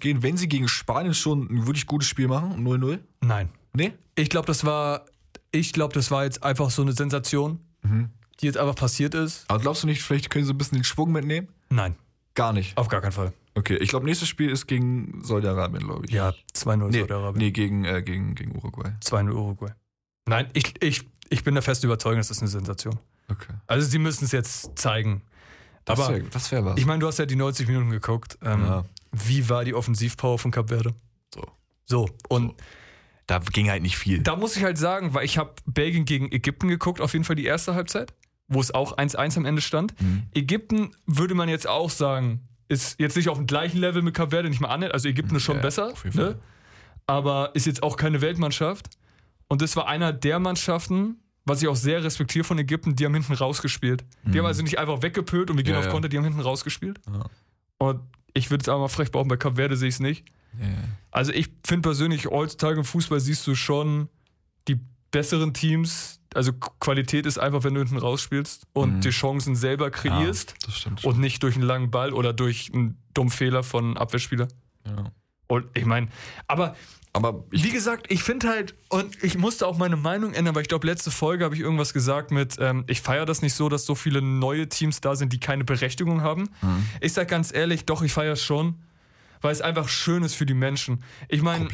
ausgehen, wenn sie gegen Spanien schon ein wirklich gutes Spiel machen, 0-0? Nein. Nee? Ich glaube, das war jetzt einfach so eine Sensation, die jetzt einfach passiert ist. Aber glaubst du nicht, vielleicht können sie ein bisschen den Schwung mitnehmen? Nein, Gar nicht. auf gar keinen Fall. Okay, ich glaube, nächstes Spiel ist gegen Saudi-Arabien, glaube ich. Ja, 2-0 Saudi-Arabien. Nee, gegen Uruguay. 2-0 Uruguay. Nein, ich bin der festen Überzeugung, das ist eine Sensation. Okay. Also sie müssen es jetzt zeigen. Das Aber wäre was. ich meine, du hast ja die 90 Minuten geguckt. Wie war die Offensivpower von Kap Verde? So. Und da ging halt nicht viel. da muss ich halt sagen, weil ich habe Belgien gegen Ägypten geguckt, auf jeden Fall die erste Halbzeit, wo es auch 1-1 am Ende stand. Ägypten würde man jetzt auch sagen, ist jetzt nicht auf dem gleichen Level mit Kap Verde, nicht mal annähernd. Also Ägypten ist schon besser, auf jeden Fall. ne? Aber ist jetzt auch keine Weltmannschaft. Und das war einer der Mannschaften, was ich auch sehr respektiere von Ägypten, die haben hinten rausgespielt. Die haben also nicht einfach weggepölt und wir gehen auf Konter, die haben hinten rausgespielt. Ja. Und ich würde jetzt aber mal frech behaupten, bei Kap Verde sehe ich es nicht. Ja. Also ich finde persönlich, heutzutage im Fußball siehst du schon die besseren Teams. Also Qualität ist einfach, wenn du hinten rausspielst und die Chancen selber kreierst Das stimmt schon. und nicht durch einen langen Ball oder durch einen dummen Fehler von Abwehrspieler. Ja. Und ich meine, aber wie gesagt, ich finde halt, und ich musste auch meine Meinung ändern, weil ich glaube, letzte Folge habe ich irgendwas gesagt mit, ich feiere das nicht so, dass so viele neue Teams da sind, die keine Berechtigung haben. Ich sag ganz ehrlich, doch, ich feiere es schon, weil es einfach schön ist für die Menschen. Ich meine,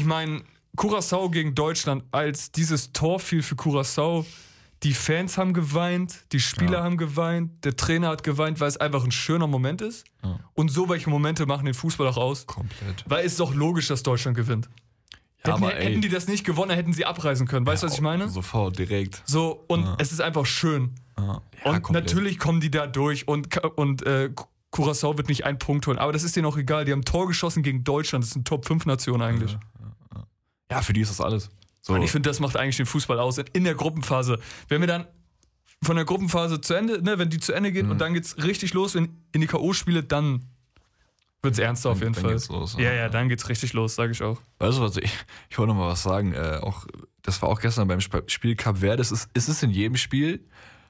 Curaçao gegen Deutschland, als dieses Tor fiel für Curaçao, die Fans haben geweint, die Spieler haben geweint, der Trainer hat geweint, weil es einfach ein schöner Moment ist. Ja. Und so welche Momente machen den Fußball auch aus. Komplett. Weil es ist doch logisch, dass Deutschland gewinnt. Ja, hätten die das nicht gewonnen, hätten sie abreisen können. Weißt du, was ich meine? Sofort, direkt. So, und es ist einfach schön. Ja, und komplett. natürlich kommen die da durch und Curaçao wird nicht einen Punkt holen. Aber das ist denen auch egal. Die haben ein Tor geschossen gegen Deutschland. Das ist eine Top-5-Nation eigentlich. Ja, für die ist das alles. So. Und ich finde, das macht eigentlich den Fußball aus. In der Gruppenphase. Wenn wir dann von der Gruppenphase zu Ende, ne, wenn die zu Ende geht und dann geht's richtig los, wenn in die K.O.-Spiele, dann wird's ernster auf jeden Fall. Geht's los, ja, dann geht's richtig los, sage ich auch. Weißt du was, ich wollte noch mal was sagen. Das war auch gestern beim Spiel Kap Verde. Es ist in jedem Spiel.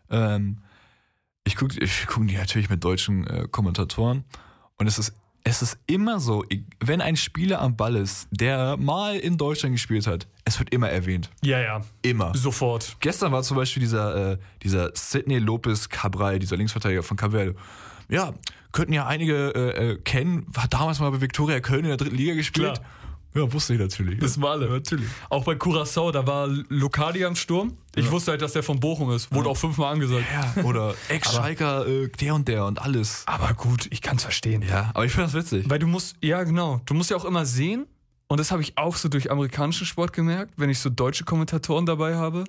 Ich gucke die natürlich mit deutschen Kommentatoren. Und es ist immer so, wenn ein Spieler am Ball ist, der mal in Deutschland gespielt hat, es wird immer erwähnt. Ja. Immer. Sofort. Gestern war zum Beispiel dieser Sidney Lopez Cabral, dieser Linksverteidiger von Kap Verde. Ja, könnten ja einige kennen, hat damals mal bei Viktoria Köln in der 3. Liga gespielt. Klar. Ja, wusste ich natürlich. Das war alle. Ja, natürlich. Auch bei Curaçao, da war Locadia im Sturm. Ich wusste halt, dass der von Bochum ist. Wurde auch 5-mal angesagt. Ja, oder Ex-Schalker, der und alles. Aber gut, ich kann's verstehen. Ja, aber ich finde das witzig. Weil du musst ja auch immer sehen, und das habe ich auch so durch amerikanischen Sport gemerkt, wenn ich so deutsche Kommentatoren dabei habe.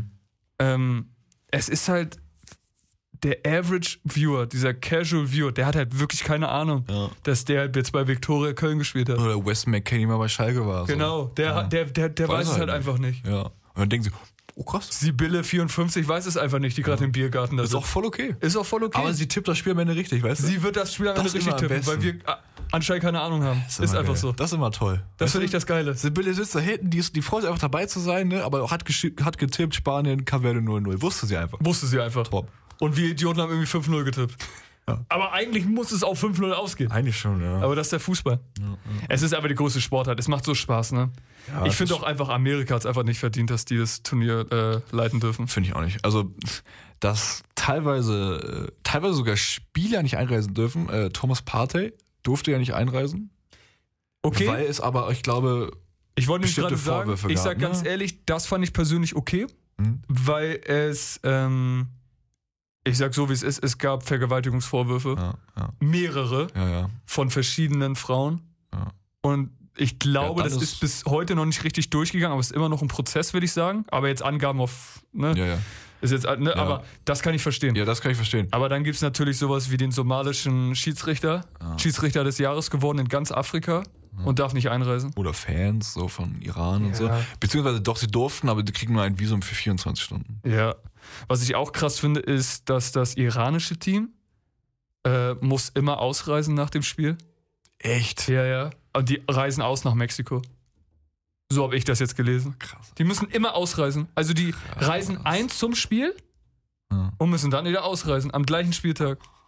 Es ist halt der Average Viewer, dieser Casual Viewer, der hat halt wirklich keine Ahnung, dass der halt jetzt bei Viktoria Köln gespielt hat. Oder Wes McKennie mal bei Schalke war. So. Genau, der weiß es halt einfach nicht. Ja. Und dann denken sie, oh krass. Sibylle 54 weiß es einfach nicht, die gerade im Biergarten da Ist sind. auch voll okay. Ist auch voll okay. Aber sie tippt das Spiel am Ende richtig, weißt du? Sie wird das Spiel am Ende Das richtig immer am tippen, weil besten. wir anscheinend keine Ahnung haben. Ist immer einfach geil. so. Das ist immer toll. Das Weißt finde du? ich das Geile. Sibylle sitzt da hinten, die freut sich einfach dabei zu sein, ne? Aber hat getippt, Spanien, Kap Verde 0-0. Wusste sie einfach. Wusste sie einfach. Top. Und wir Idioten haben irgendwie 5-0 getippt. Ja. Aber eigentlich muss es auf 5-0 ausgehen. Eigentlich schon, ja. Aber das ist der Fußball. Es ist aber die große Sportart. Es macht so Spaß, ne? Ja, ich finde auch einfach, Amerika hat es einfach nicht verdient, dass die das Turnier leiten dürfen. Finde ich auch nicht. Also, dass teilweise sogar Spieler nicht einreisen dürfen. Thomas Partey durfte ja nicht einreisen. Okay. Weil es aber, ich glaube, Ich wollte nicht bestimmte gerade sagen, Vorwürfe ich gab, sag ganz ne? ehrlich, das fand ich persönlich okay, weil es, ich sag so wie es gab Vergewaltigungsvorwürfe, mehrere von verschiedenen Frauen und ich glaube, das ist bis heute noch nicht richtig durchgegangen, aber es ist immer noch ein Prozess, würde ich sagen, aber jetzt Angaben auf, ne, ist jetzt, ne, aber das kann ich verstehen. Ja, das kann ich verstehen. Aber dann gibt es natürlich sowas wie den somalischen Schiedsrichter des Jahres geworden in ganz Afrika und darf nicht einreisen. Oder Fans so von Iran und so. Beziehungsweise doch, sie durften, aber die kriegen nur ein Visum für 24 Stunden. Ja. Was ich auch krass finde, ist, dass das iranische Team muss immer ausreisen nach dem Spiel. Echt? Ja. Und die reisen aus nach Mexiko. So habe ich das jetzt gelesen. Krass. Die müssen immer ausreisen. Also die reisen ein zum Spiel und müssen dann wieder ausreisen am gleichen Spieltag.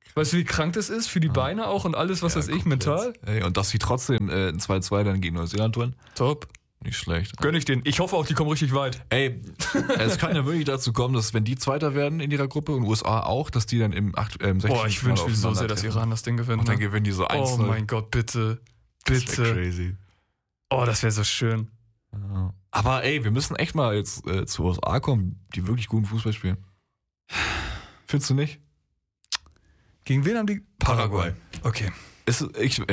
Weißt du, wie krank das ist? Für die Beine auch und alles, was weiß ich, mental? Ey, und dass sie trotzdem ein 2-2 dann gegen Neuseeland holen. Top. Nicht schlecht. Gönn ich denen. Ich hoffe auch, die kommen richtig weit. Ey, es kann ja wirklich dazu kommen, dass wenn die Zweiter werden in ihrer Gruppe und USA auch, dass die dann im 16. Boah, ich wünsche mir so sehr, dass Iran das Ding gewinnt. Und dann gewinnen die so 1-0. Oh mein Gott, bitte. Das wär Bitte. crazy. Oh, das wäre so schön. Ja. Aber ey, wir müssen echt mal jetzt zu USA kommen, die wirklich guten Fußball spielen. Findest du nicht? Gegen wen haben die? Paraguay. Okay. Ist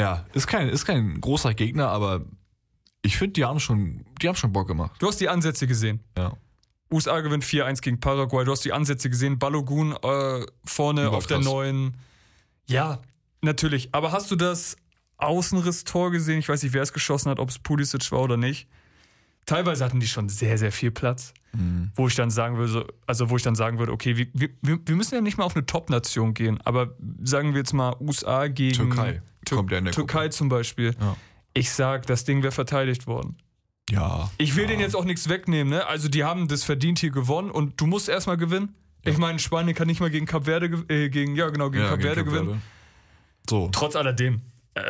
kein großer Gegner, aber ich finde, die haben schon Bock gemacht. Du hast die Ansätze gesehen. Ja. USA gewinnt 4-1 gegen Paraguay. Du hast die Ansätze gesehen. Balogun vorne auf der neuen. Ja, natürlich. Aber hast du das Außenriss-Tor gesehen? Ich weiß nicht, wer es geschossen hat, ob es Pulisic war oder nicht. Teilweise hatten die schon sehr, sehr viel Platz. Wo ich dann sagen würde, okay, wir müssen ja nicht mal auf eine Top-Nation gehen, aber sagen wir jetzt mal USA gegen Türkei. Kommt ja in der Türkei Gruppe. zum Beispiel. Ja. Ich sag, das Ding wäre verteidigt worden. Ja. Ich will denen jetzt auch nichts wegnehmen, ne? Also die haben das verdient hier gewonnen und du musst erstmal gewinnen. Ja. Ich meine, Spanien kann nicht mal gegen Kap Verde gewinnen. So. Trotz alledem.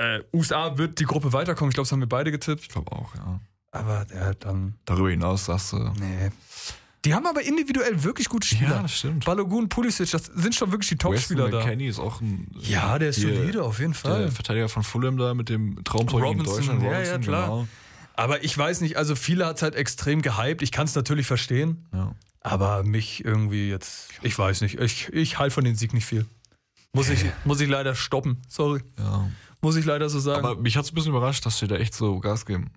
USA wird die Gruppe weiterkommen. Ich glaube, das haben wir beide getippt. Ich glaube auch, ja. Aber dann. Darüber hinaus sagst du. Nee. Die haben aber individuell wirklich gute Spieler. Ja, das stimmt. Balogun, Pulisic, das sind schon wirklich die Top-Spieler da. McKennie ist auch ein. Ja, der ist solide, auf jeden Fall. Der Verteidiger von Fulham da mit dem Traumtor gegen Deutschland. Ja, klar. Genau. Aber ich weiß nicht, also viele hat es halt extrem gehypt. Ich kann es natürlich verstehen. Ja. Aber mich irgendwie jetzt, ich weiß nicht. Ich halte von dem Sieg nicht viel. Muss ich leider stoppen. Sorry. Ja. Muss ich leider so sagen. Aber mich hat es ein bisschen überrascht, dass sie da echt so Gas geben.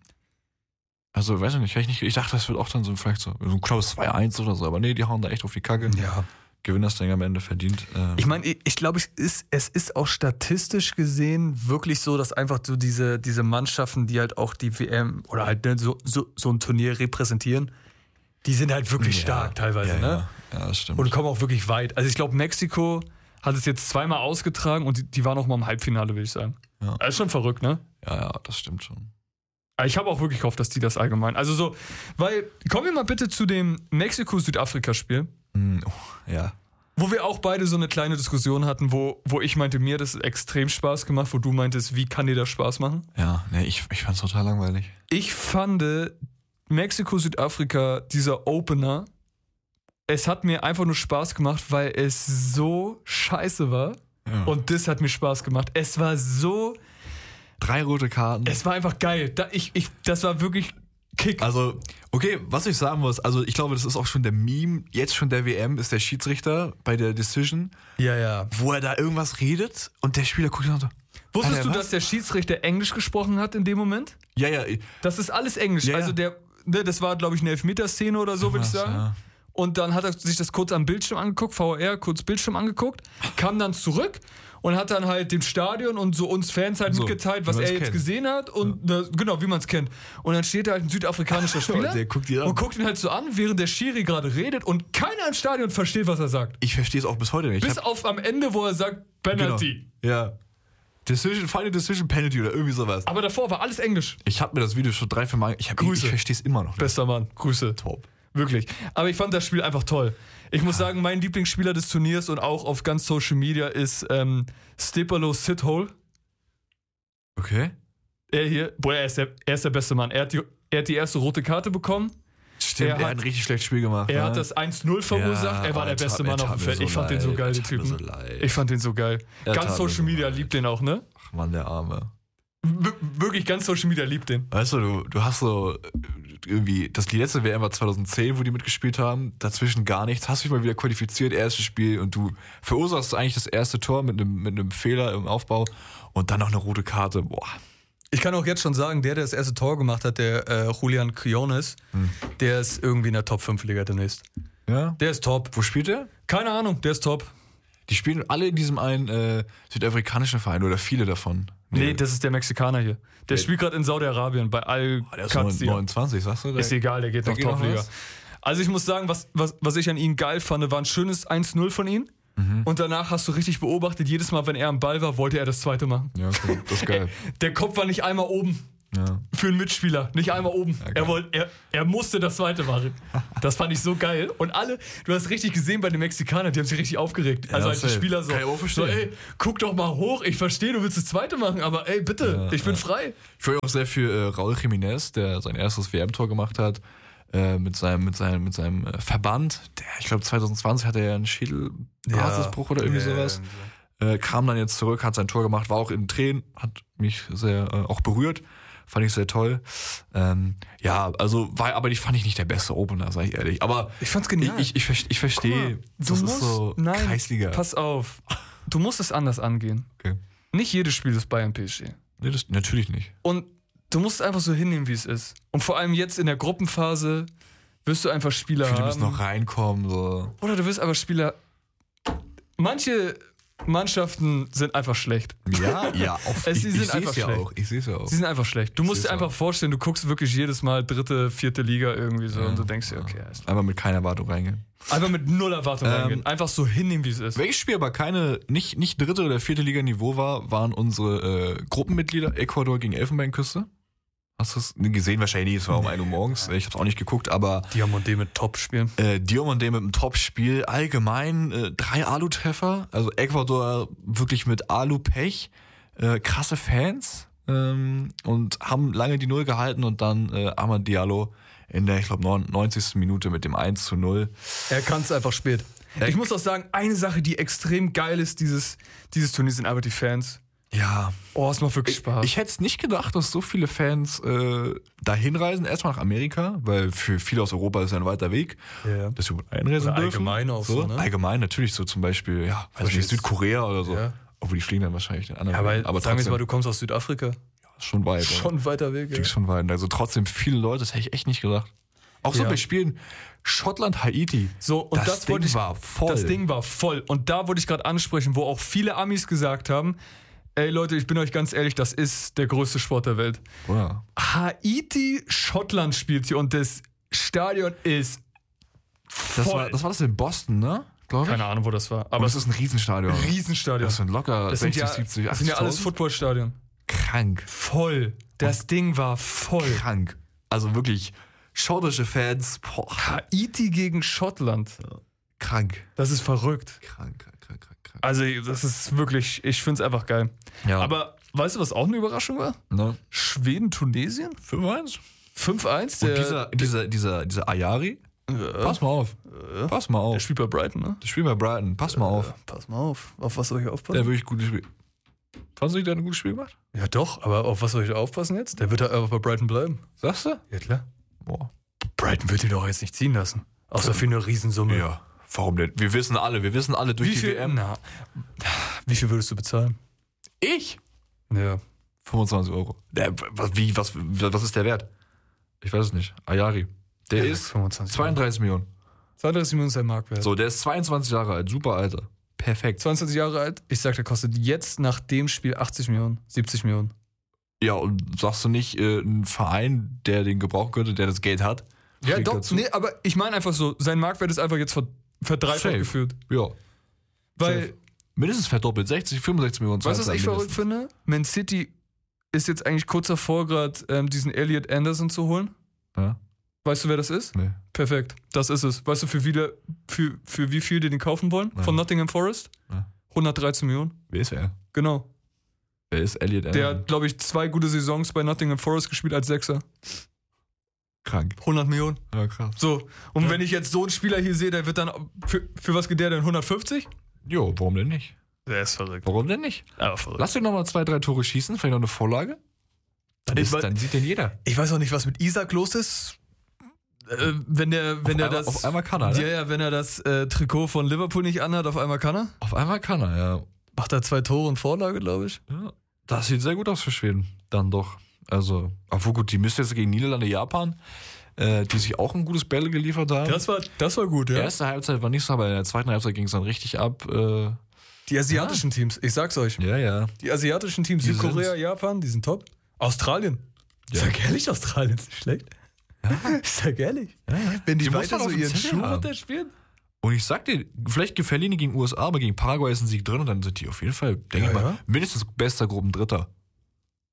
Also, weiß ich nicht, ich dachte, das wird auch dann so vielleicht so ein knappes 2-1 oder so, aber nee, die hauen da echt auf die Kacke. Ja. Gewinnen das Ding am Ende verdient. Ich meine, ich glaube, es ist auch statistisch gesehen wirklich so, dass einfach so diese Mannschaften, die halt auch die WM oder halt so ein Turnier repräsentieren, die sind halt wirklich stark teilweise, ne? Ja, das stimmt. Und kommen auch wirklich weit. Also ich glaube, Mexiko hat es jetzt zweimal ausgetragen und die waren auch mal im Halbfinale, würde ich sagen. Ja. Das ist schon verrückt, ne? Ja, das stimmt schon. Ich habe auch wirklich gehofft, dass die das allgemein. Also so, weil, kommen wir mal bitte zu dem Mexiko-Südafrika-Spiel. Ja. Wo wir auch beide so eine kleine Diskussion hatten, wo ich meinte, mir das extrem Spaß gemacht, wo du meintest, wie kann dir das Spaß machen? Ja, nee, ich fand es total langweilig. Ich fand Mexiko-Südafrika, dieser Opener, es hat mir einfach nur Spaß gemacht, weil es so scheiße war. Ja. Und das hat mir Spaß gemacht. Es war so... 3 rote Karten. Es war einfach geil. Das war wirklich Kick. Also, okay, was ich sagen muss, also ich glaube, das ist auch schon der Meme, jetzt schon der WM, ist der Schiedsrichter bei der Decision. Ja. Wo er da irgendwas redet und der Spieler guckt und so. Wusstest du, dass der Schiedsrichter Englisch gesprochen hat in dem Moment? Ja. Das ist alles Englisch. Ja. Also das war, glaube ich, eine Elfmeterszene oder so, würde ich sagen. Ja. Und dann hat er sich das kurz am Bildschirm angeguckt, VR, kurz Bildschirm angeguckt, kam dann zurück und hat dann halt dem Stadion und so uns Fans halt mitgeteilt, was er jetzt gesehen hat und genau, wie man es kennt. Und dann steht da halt ein südafrikanischer Spieler der guckt ihn an. und guckt ihn halt so an, während der Schiri gerade redet und keiner im Stadion versteht, was er sagt. Ich verstehe es auch bis heute nicht. Bis auf am Ende, wo er sagt, Penalty. Genau. Ja. Final Decision, Penalty oder irgendwie sowas. Aber davor war alles Englisch. Ich habe mir das Video schon 3-4 Mal... Ich verstehe es immer noch nicht. Bester Mann, Grüße. Top. Wirklich. Aber ich fand das Spiel einfach toll. Ich muss sagen, mein Lieblingsspieler des Turniers und auch auf ganz Social Media ist Stepalo Sithole. Okay. Er ist der beste Mann. Er hat die erste rote Karte bekommen. Stimmt, er hat ein richtig schlechtes Spiel gemacht. Er hat das 1-0 verursacht. Er war der beste Mann auf dem Feld. Ich fand den so geil, den Typen. Ich fand den so geil. Ganz Social Media liebt den auch, ne? Ach Mann, der Arme. Wirklich, ganz Social Media liebt den. Weißt du hast so irgendwie, die letzte WM war 2010, wo die mitgespielt haben, dazwischen gar nichts, hast dich mal wieder qualifiziert, erstes Spiel und du verursachst eigentlich das erste Tor mit einem Fehler im Aufbau und dann noch eine rote Karte, boah. Ich kann auch jetzt schon sagen, der das erste Tor gemacht hat, der Julian Quiones, der ist irgendwie in der Top 5 Liga demnächst. Ja? Der ist top. Wo spielt der? Keine Ahnung, der ist top. Die spielen alle in diesem einen südafrikanischen Verein oder viele davon. Nee, das ist der Mexikaner hier. Der spielt gerade in Saudi-Arabien bei Der ist 29, sagst du? Ist egal, der geht noch Top-Liga. Also ich muss sagen, was ich an ihm geil fand, war ein schönes 1-0 von ihm. Und danach hast du richtig beobachtet, jedes Mal, wenn er am Ball war, wollte er das zweite machen. Ja, okay. Das ist geil. Der Kopf war nicht einmal oben. Ja. Für einen Mitspieler, nicht einmal oben. Ja, Er musste das zweite machen. Das fand ich so geil. Und du hast richtig gesehen bei den Mexikanern, die haben sich richtig aufgeregt. Also als die Spieler so, ey, guck doch mal hoch, ich verstehe, du willst das zweite machen, aber ey, bitte, ich bin frei. Ich freue mich auch sehr für Raúl Jiménez, der sein erstes WM-Tor gemacht hat. Mit seinem Verband. Ich glaube 2020 hatte er einen Schädelbasisbruch oder irgendwie sowas. Kam dann jetzt zurück, hat sein Tor gemacht, war auch in Tränen, hat mich sehr auch berührt. Fand ich sehr toll. Also fand ich nicht der beste Opener, sag ich ehrlich. Aber ich fand's genial. Ich verstehe, das ist so Kreisliga. Pass auf, du musst es anders angehen. Okay. Nicht jedes Spiel ist Bayern PSG. Nee, das natürlich nicht. Und du musst es einfach so hinnehmen, wie es ist. Und vor allem jetzt in der Gruppenphase wirst du einfach Spieler haben. Viele müssen noch reinkommen. So. Oder du wirst einfach Spieler... Manche Mannschaften sind einfach schlecht. Ja. Ich sehe es ja auch. Sie sind einfach schlecht. Du musst dir einfach vorstellen, du guckst wirklich jedes Mal 3., 4. Liga irgendwie so und du denkst dir, okay. Einfach mit keiner Erwartung reingehen. Einfach mit 0 Erwartung reingehen. Einfach so hinnehmen, wie es ist. Welches Spiel aber nicht 3. oder 4. Liga Niveau war, waren unsere Gruppenmitglieder Ecuador gegen Elfenbeinküste. Hast du es gesehen? Wahrscheinlich nicht, es war um 1 Uhr morgens. Ich habe es auch nicht geguckt, aber... Diomandé mit Top-Spielen. Diomandé mit einem Top-Spiel. Allgemein 3 Alu-Treffer. Also Ecuador wirklich mit Alu-Pech. Krasse Fans. Und haben lange die 0 gehalten und dann Amad Diallo in der, ich glaube, 90. Minute mit dem 1:0. Er kann es einfach spät. Ich muss auch sagen, eine Sache, die extrem geil ist, dieses Turnier, sind einfach die Fans. Ja. Oh, es macht wirklich Spaß. Ich hätte es nicht gedacht, dass so viele Fans dahin reisen. Erstmal nach Amerika, weil für viele aus Europa ist ja ein weiter Weg, dass wir einreisen dürfen. Allgemein auch so, ne? Allgemein natürlich, so zum Beispiel, Südkorea oder so. Ja. Obwohl die fliegen dann wahrscheinlich den anderen Weg. Weg. Aber sagen wir trotzdem, mal, du kommst aus Südafrika. Ja, ist schon weit. Schon ein weiter Weg, ja. Schon weit. Also trotzdem viele Leute, das hätte ich echt nicht gedacht. Auch so bei Spielen Schottland, Haiti. So, und das Ding war voll. Das Ding war voll. Und da wollte ich gerade ansprechen, wo auch viele Amis gesagt haben, ey Leute, ich bin euch ganz ehrlich, das ist der größte Sport der Welt. Ja. Haiti, Schottland spielt hier und das Stadion ist voll. Das war das in Boston, ne? Keine Ahnung, wo das war. Aber es ist ein Riesenstadion. Das sind locker 60, 70, 80.000. Das sind ja alles Footballstadien. Krank. Voll. Das Ding war voll. Krank. Also wirklich schottische Fans. Boah. Haiti gegen Schottland. Ja. Krank. Das ist verrückt. Krank. Also das ist wirklich, ich finde es einfach geil. Ja. Aber weißt du, was auch eine Überraschung war? Ne? Schweden, Tunesien? 5-1. 5-1. Und dieser Ayari? Pass mal auf. Der spielt bei Brighton, ne? Pass mal auf. Pass mal auf. Auf was soll ich aufpassen? Der hat wirklich gutes Spiel. Fandest du, der hat ein gutes Spiel gemacht? Ja doch, aber auf was soll ich da aufpassen jetzt? Der wird da einfach bei Brighton bleiben. Sagst du? Ja klar. Boah. Brighton wird ihn doch jetzt nicht ziehen lassen. Außer für eine Riesensumme. Ja. Warum denn? Wir wissen alle durch die WM. Wie viel würdest du bezahlen? Ich? Ja. 25 Euro. Was ist der Wert? Ich weiß es nicht. Ayari. Der ist 32 Millionen. 32 Millionen ist der Marktwert. So, der ist 22 Jahre alt. Super Alter. Perfekt. 22 Jahre alt. Ich sag, der kostet jetzt nach dem Spiel 80 Millionen, 70 Millionen. Ja, und sagst du nicht, ein Verein, der den gebrauchen könnte, der das Geld hat? Ja, doch. Dazu? Nee, aber ich meine einfach so, sein Marktwert ist einfach jetzt verdreifacht geführt. Ja. Weil. Safe. Mindestens verdoppelt. 60, 65 Millionen. Weißt du, was ich verrückt finde? Man City ist jetzt eigentlich kurz davor, gerade diesen Elliot Anderson zu holen. Ja. Weißt du, wer das ist? Nee. Perfekt. Das ist es. Weißt du, für wie viel die den kaufen wollen? Ja. Von Nottingham Forest? Ja. 113 Millionen. Wer ist er? Genau. Wer ist Elliot Anderson? Der hat, glaube ich, 2 gute Saisons bei Nottingham Forest gespielt als Sechser. Krank. 100 Millionen. Ja, krass. So, und wenn ich jetzt so einen Spieler hier sehe, der wird dann, für was geht der denn? 150? Jo, warum denn nicht? Der ist verrückt. Warum denn nicht? Aber verrückt. Lass dir nochmal 2, 3 Tore schießen, vielleicht noch eine Vorlage. Dann sieht den jeder. Ich weiß auch nicht, was mit Isaac los ist. Wenn er das. Auf einmal kann er, ne? Ja, wenn er das Trikot von Liverpool nicht anhat, auf einmal kann er. Auf einmal kann er, ja. Macht er 2 Tore und Vorlage, glaube ich. Ja. Das sieht sehr gut aus für Schweden. Dann doch. Also, obwohl gut, die müsste jetzt gegen Niederlande, Japan, die sich auch ein gutes Bälle geliefert haben. Das war gut, ja. Die erste Halbzeit war nicht so, aber in der zweiten Halbzeit ging es dann richtig ab. Die asiatischen Teams, ich sag's euch. Ja. Die asiatischen Teams, Südkorea, Japan, die sind top. Australien. Ja. Sag ehrlich, Australien ist nicht schlecht. Ja. Sag ehrlich. Ja. Wenn die muss weiter man so auf ihren dem Zettel Schuh haben. runterspielen. Und ich sag dir, vielleicht gefällt ihnen gegen USA, aber gegen Paraguay ist ein Sieg drin und dann sind die auf jeden Fall, denke ich mal, mindestens bester Gruppendritter.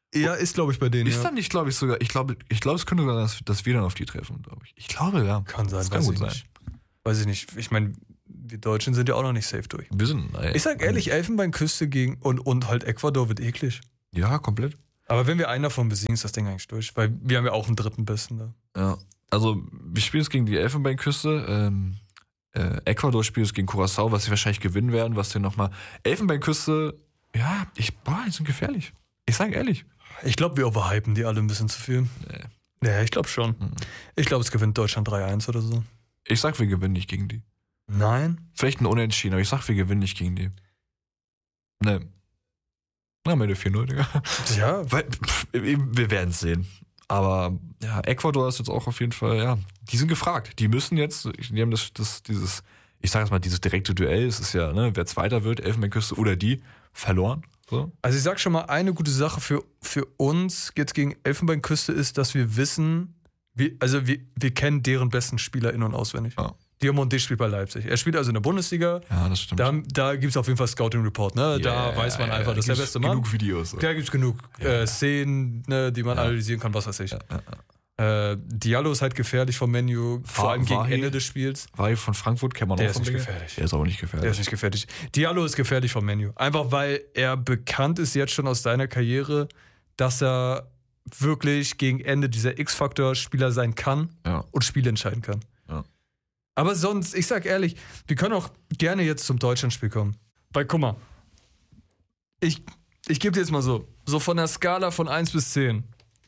Ja, ist, glaube ich, bei denen. Ist dann nicht, glaube ich, sogar. Ich glaube, es könnte sogar, dass wir dann auf die treffen, glaube ich. Ich glaube, ja. Kann sein, das kann gut sein. Weiß ich nicht. Ich meine, die Deutschen sind ja auch noch nicht safe durch. Wir sind. Ich sag ehrlich, Elfenbeinküste gegen und halt Ecuador wird eklig. Ja, komplett. Aber wenn wir einen davon besiegen, ist das Ding eigentlich durch. Weil wir haben ja auch einen dritten Besten da. Ja. Also, wir spielen es gegen die Elfenbeinküste. Ecuador spielt es gegen Curaçao, was sie wahrscheinlich gewinnen werden, was denn nochmal. Elfenbeinküste, ja, die sind gefährlich. Ich sage ehrlich. Ich glaube, wir overhypen die alle ein bisschen zu viel. Nee. Ja, ich glaube schon. Ich glaube, es gewinnt Deutschland 3-1 oder so. Ich sag, wir gewinnen nicht gegen die. Nein? Vielleicht ein Unentschieden, aber ich sag, wir gewinnen nicht gegen die. Ne. Na, am Ende 4-0, Digga. Ja. Wir werden es sehen. Aber ja, Ecuador ist jetzt auch auf jeden Fall, ja, die sind gefragt. Die müssen jetzt, die haben dieses, ich sag jetzt mal, dieses direkte Duell, es ist ja, ne, wer Zweiter wird, Elfenbeinküste oder die, verloren. So. Also ich sag schon mal, eine gute Sache für uns jetzt gegen Elfenbeinküste ist, dass wir wissen, wir kennen deren besten Spieler in- und auswendig. Ja. Diamond spielt bei Leipzig. Er spielt also in der Bundesliga. Ja, das stimmt. Da gibt es auf jeden Fall Scouting Report. Ne? Da weiß man einfach, das ist der beste Mann. Genug Videos. So. Da gibt es genug Szenen, ne, die man analysieren kann, was weiß ich. Diallo ist halt gefährlich vom Menu, vor allem gegen Ende des Spiels. War von Frankfurt, kennt man auch. Der ist nicht gefährlich. Der ist auch nicht gefährlich. Der ist nicht gefährlich. Diallo ist gefährlich vom Menu. Einfach weil er bekannt ist jetzt schon aus seiner Karriere, dass er wirklich gegen Ende dieser X-Faktor-Spieler sein kann und Spiele entscheiden kann. Ja. Aber sonst, ich sag ehrlich, wir können auch gerne jetzt zum Deutschlandspiel kommen. Weil, guck mal, ich gebe dir jetzt mal so von der Skala von 1 bis 10.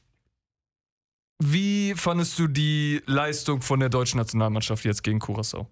Wie fandest du die Leistung von der deutschen Nationalmannschaft jetzt gegen Curaçao?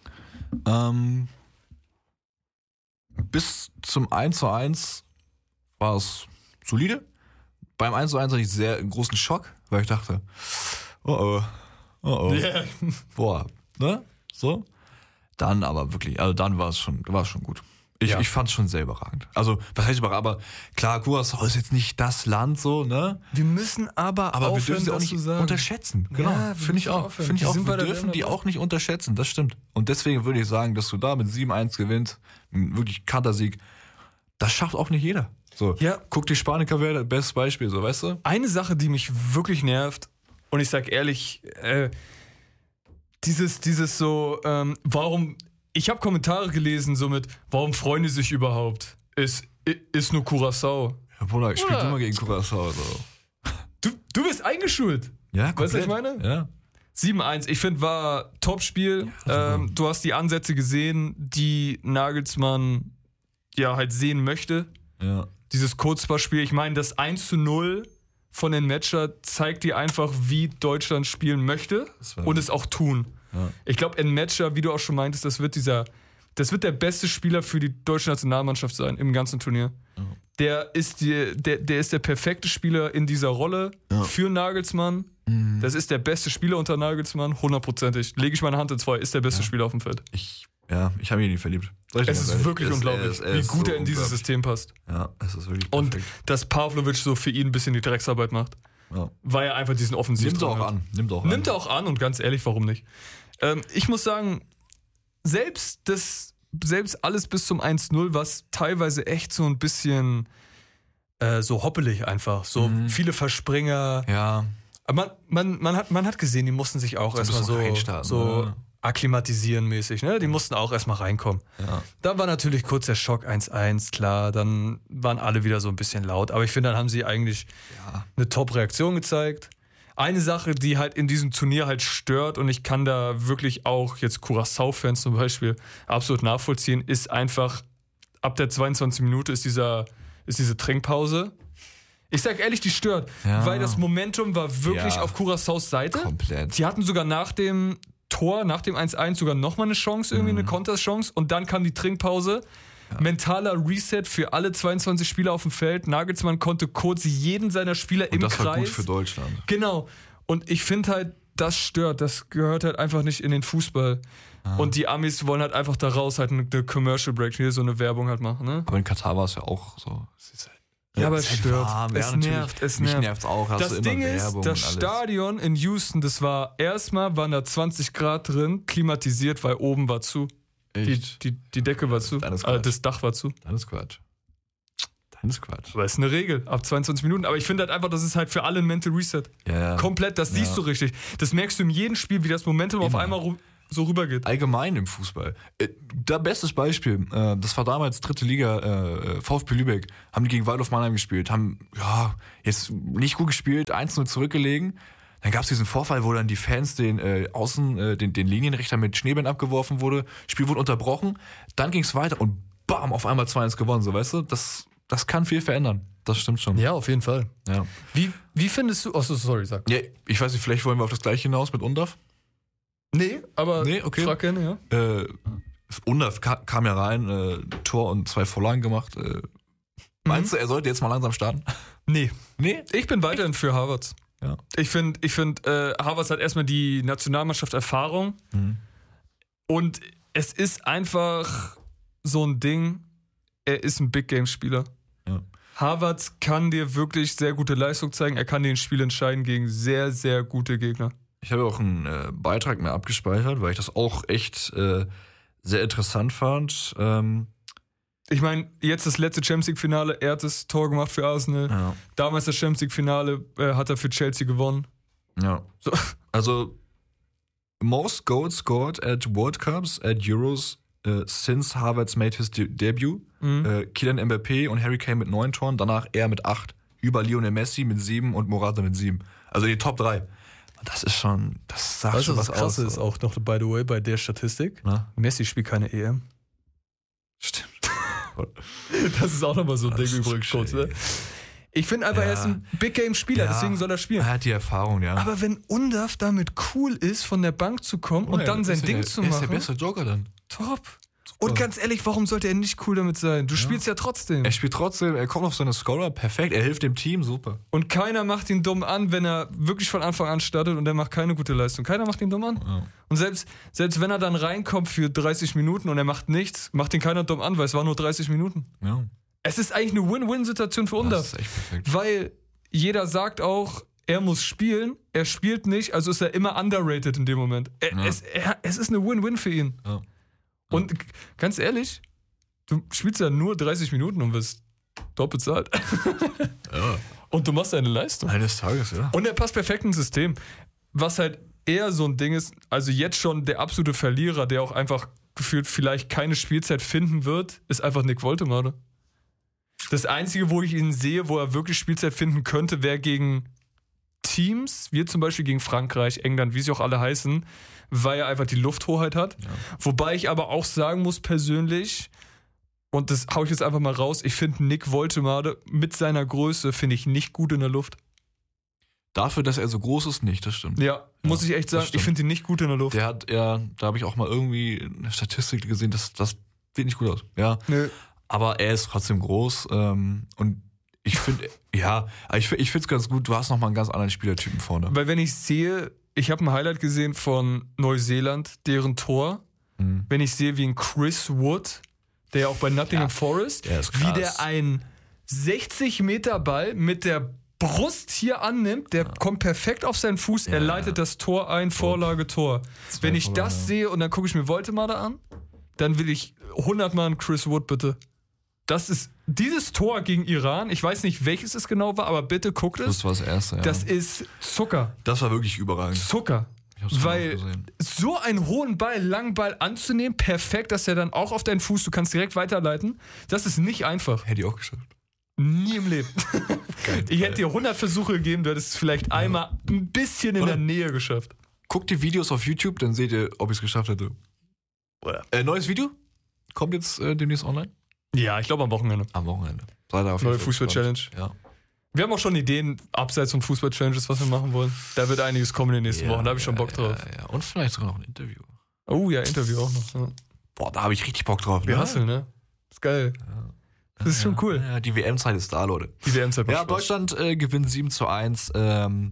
Bis zum 1:1 war es solide. Beim 1:1 hatte ich sehr großen Schock, weil ich dachte, oh. Yeah. Boah, ne? So. Dann aber wirklich, also dann war es schon gut. Ich fand es schon sehr überragend. Also, was heißt überragend? Aber klar, Curaçao ist jetzt nicht das Land so, ne? Wir müssen aber wir dürfen sie auch nicht unterschätzen. Genau, ja, finde ich auch. Wir dürfen die auch nicht unterschätzen, das stimmt. Und deswegen würde ich sagen, dass du da mit 7:1 gewinnst, wirklich Kantersieg, das schafft auch nicht jeder. So, ja. Guck die Spanier wäre das beste Beispiel, so, weißt du? Eine Sache, die mich wirklich nervt, und ich sag ehrlich, dieses so, warum, ich habe Kommentare gelesen, so mit, warum freuen die sich überhaupt? Ist nur Curaçao. Ja, Bruder, ich spiele immer gegen Curaçao. So. Du bist eingeschult. Ja, komplett. Weißt du, was ich meine? Ja. 7:1, ich finde, war Topspiel. Ja, du hast die Ansätze gesehen, die Nagelsmann ja halt sehen möchte. Ja. Dieses Kurzballspiel, ich meine, das 1:0 von den Matcher zeigt dir einfach, wie Deutschland spielen möchte und es auch tun. Ja. Ich glaube, ein Matcher, wie du auch schon meintest, das wird der beste Spieler für die deutsche Nationalmannschaft sein im ganzen Turnier. Ja. Der ist der perfekte Spieler in dieser Rolle für Nagelsmann. Mhm. Das ist der beste Spieler unter Nagelsmann, 100%. Lege ich meine Hand ins Feuer, ist der beste Spieler auf dem Feld. Ich habe ihn nie verliebt. Es ist wirklich unglaublich, wie gut er in dieses System passt. Ja, es ist wirklich perfekt. Und dass Pavlovic so für ihn ein bisschen die Drecksarbeit macht. Ja. Weil er einfach diesen Offensiv Nimmt er auch an. Und ganz ehrlich, warum nicht? Ich muss sagen, selbst alles bis zum 1:0, was teilweise echt so ein bisschen so hoppelig einfach. So viele Verspringer. Ja. Aber man hat gesehen, die mussten sich auch erstmal so akklimatisieren mäßig, ne? Die mussten auch erstmal reinkommen. Ja. Da war natürlich kurz der Schock 1:1, klar, dann waren alle wieder so ein bisschen laut, aber ich finde, dann haben sie eigentlich eine Top-Reaktion gezeigt. Eine Sache, die halt in diesem Turnier halt stört, und ich kann da wirklich auch jetzt Curaçao-Fans zum Beispiel absolut nachvollziehen, ist einfach, ab der 22. Minute ist diese Trinkpause. Ich sag ehrlich, die stört, weil das Momentum war wirklich auf Curaçaos Seite. Komplett. Die hatten sogar nach dem Tor, nach dem 1:1 sogar nochmal eine Chance, irgendwie eine Konterchance, und dann kam die Trinkpause. Mentaler Reset für alle 22 Spieler auf dem Feld. Nagelsmann konnte kurz jeden seiner Spieler im Kreis. Das war gut für Deutschland. Genau. Und ich finde halt, das stört. Das gehört halt einfach nicht in den Fußball. Und die Amis wollen halt einfach daraus halt eine Commercial Break, hier so eine Werbung halt machen. Ne? Aber in Katar war es ja auch so. Aber es stört. Warm. Es nervt. Mich nervt es auch. Das Ding ist, das Stadion in Houston, das war erstmal, waren da 20 Grad drin, klimatisiert, weil oben war zu. Die Decke war zu. Das Dach war zu. Das ist Quatsch. Dann ist Quatsch. Aber es ist eine Regel, ab 22 Minuten. Aber ich finde halt einfach, das ist halt für alle ein Mental Reset. Ja. Komplett, das siehst du richtig. Das merkst du in jedem Spiel, wie das Momentum auf einmal so rübergeht. Allgemein im Fußball. Da bestes Beispiel, das war damals 3. Liga, VfB Lübeck, haben die gegen Waldhof Mannheim gespielt, haben jetzt nicht gut gespielt, 1-0 zurückgelegen. Dann gab es diesen Vorfall, wo dann die Fans den Linienrichter mit Schneebällen abgeworfen wurde. Spiel wurde unterbrochen, dann ging es weiter und bam, auf einmal 2-1 gewonnen. So, weißt du, das kann viel verändern. Das stimmt schon. Ja, auf jeden Fall. Ja. Wie findest du... Achso, sorry, sag. Ja, ich weiß nicht, vielleicht wollen wir auf das Gleiche hinaus mit Undaf? Nee, aber okay. Frag gerne, ja. Undaf kam ja rein, Tor und 2 Vorlagen gemacht. Meinst du, er sollte jetzt mal langsam starten? Nee. Nee? Ich bin weiterhin für Havertz. Ja. Ich finde, Havertz hat erstmal die Nationalmannschaft Erfahrung und es ist einfach so ein Ding, er ist ein Big-Game-Spieler. Ja. Havertz kann dir wirklich sehr gute Leistung zeigen, er kann dir ein Spiel entscheiden gegen sehr, sehr gute Gegner. Ich habe auch einen Beitrag mehr abgespeichert, weil ich das auch echt sehr interessant fand. Ich meine, jetzt das letzte Champions League-Finale, er hat das Tor gemacht für Arsenal. Ja. Damals das Champions League-Finale hat er für Chelsea gewonnen. Ja. So. Also, most goals scored at World Cups, at Euros, since Havertz made his debut. Kylian Mbappé und Harry Kane mit 9 Toren, danach er mit 8. Über Lionel Messi mit 7 und Morata mit 7. Also die Top 3. Das ist schon, das sagt schon was aus. Krasse ist auch noch, by the way, bei der Statistik. Na? Messi spielt keine EM. Stimmt. Das ist auch nochmal so ein Ding übrigens kurz, ne? Ich finde einfach, er ist ein Big-Game-Spieler, deswegen soll er spielen. Er hat die Erfahrung, ja. Aber wenn Undaf damit cool ist, von der Bank zu kommen und dann sein Ding zu machen. Er ist der beste Joker dann. Top. Und ganz ehrlich, warum sollte er nicht cool damit sein? Du spielst ja trotzdem. Er spielt trotzdem, er kommt auf seine Scorer, perfekt, er hilft dem Team, super. Und keiner macht ihn dumm an, wenn er wirklich von Anfang an startet und er macht keine gute Leistung. Keiner macht ihn dumm an. Ja. Und selbst wenn er dann reinkommt für 30 Minuten und er macht nichts, macht ihn keiner dumm an, weil es war nur 30 Minuten. Ja. Es ist eigentlich eine Win-Win-Situation für Undaf. Das ist echt perfekt. Weil jeder sagt auch, er muss spielen, er spielt nicht, also ist er immer underrated in dem Moment. Es ist eine Win-Win für ihn. Ja. Und ganz ehrlich, du spielst ja nur 30 Minuten und wirst top bezahlt. Ja. Und du machst deine Leistung. Eines Tages, ja. Und er passt perfekt ins System. Was halt eher so ein Ding ist, also jetzt schon der absolute Verlierer, der auch einfach gefühlt vielleicht keine Spielzeit finden wird, ist einfach Nick Woltemade. Das Einzige, wo ich ihn sehe, wo er wirklich Spielzeit finden könnte, wäre gegen Teams, wie zum Beispiel gegen Frankreich, England, wie sie auch alle heißen, weil er einfach die Lufthoheit hat. Ja. Wobei ich aber auch sagen muss persönlich, und das hau ich jetzt einfach mal raus, ich finde Nick Woltemade mit seiner Größe, finde ich nicht gut in der Luft. Dafür, dass er so groß ist, nicht, das stimmt. Ja, muss ich echt sagen, ich finde ihn nicht gut in der Luft. Der hat, da habe ich auch mal irgendwie eine Statistik gesehen, das sieht nicht gut aus. Ja. Nö. Aber er ist trotzdem groß und ich finde, ich finde es ganz gut, du hast nochmal einen ganz anderen Spielertypen vorne. Weil wenn ich sehe, ich habe ein Highlight gesehen von Neuseeland, deren Tor, wenn ich sehe, wie ein Chris Wood, der ja auch bei Nottingham Forest, wie der einen 60-Meter-Ball mit der Brust hier annimmt, der kommt perfekt auf seinen Fuß, er leitet das Tor ein, Vorlage, Tor. Wenn ich das sehe und dann gucke ich mir Woltemade an, dann will ich 100-mal einen Chris Wood, bitte. Das ist dieses Tor gegen Iran, ich weiß nicht, welches es genau war, aber bitte guckt es. Das war das erste, ja. Das ist Zucker. Das war wirklich überragend. Zucker. Weil so einen hohen Ball, langen Ball anzunehmen, perfekt, dass er dann auch auf deinen Fuß, du kannst direkt weiterleiten, das ist nicht einfach. Hätte ich auch geschafft. Nie im Leben. Geil, ich hätte dir 100 Versuche gegeben, du hättest es vielleicht einmal ein bisschen in der Nähe geschafft. Guckt die Videos auf YouTube, dann seht ihr, ob ich es geschafft hätte. Neues Video? Kommt jetzt demnächst online? Ja, ich glaube am Wochenende. Am Wochenende. Neue Fußball-Challenge. Ja. Wir haben auch schon Ideen, abseits von Fußball-Challenges, was wir machen wollen. Da wird einiges kommen in den nächsten Wochen, da habe ich schon Bock drauf. Ja. Und vielleicht sogar noch ein Interview. Oh ja, Interview auch noch. Ja. Boah, da habe ich richtig Bock drauf. Wir hasseln, ne? Ist geil. Ja. Das ist schon cool. Ja, die WM-Zeit ist da, Leute. Die WM-Zeit Ja, Deutschland gewinnt 7-1.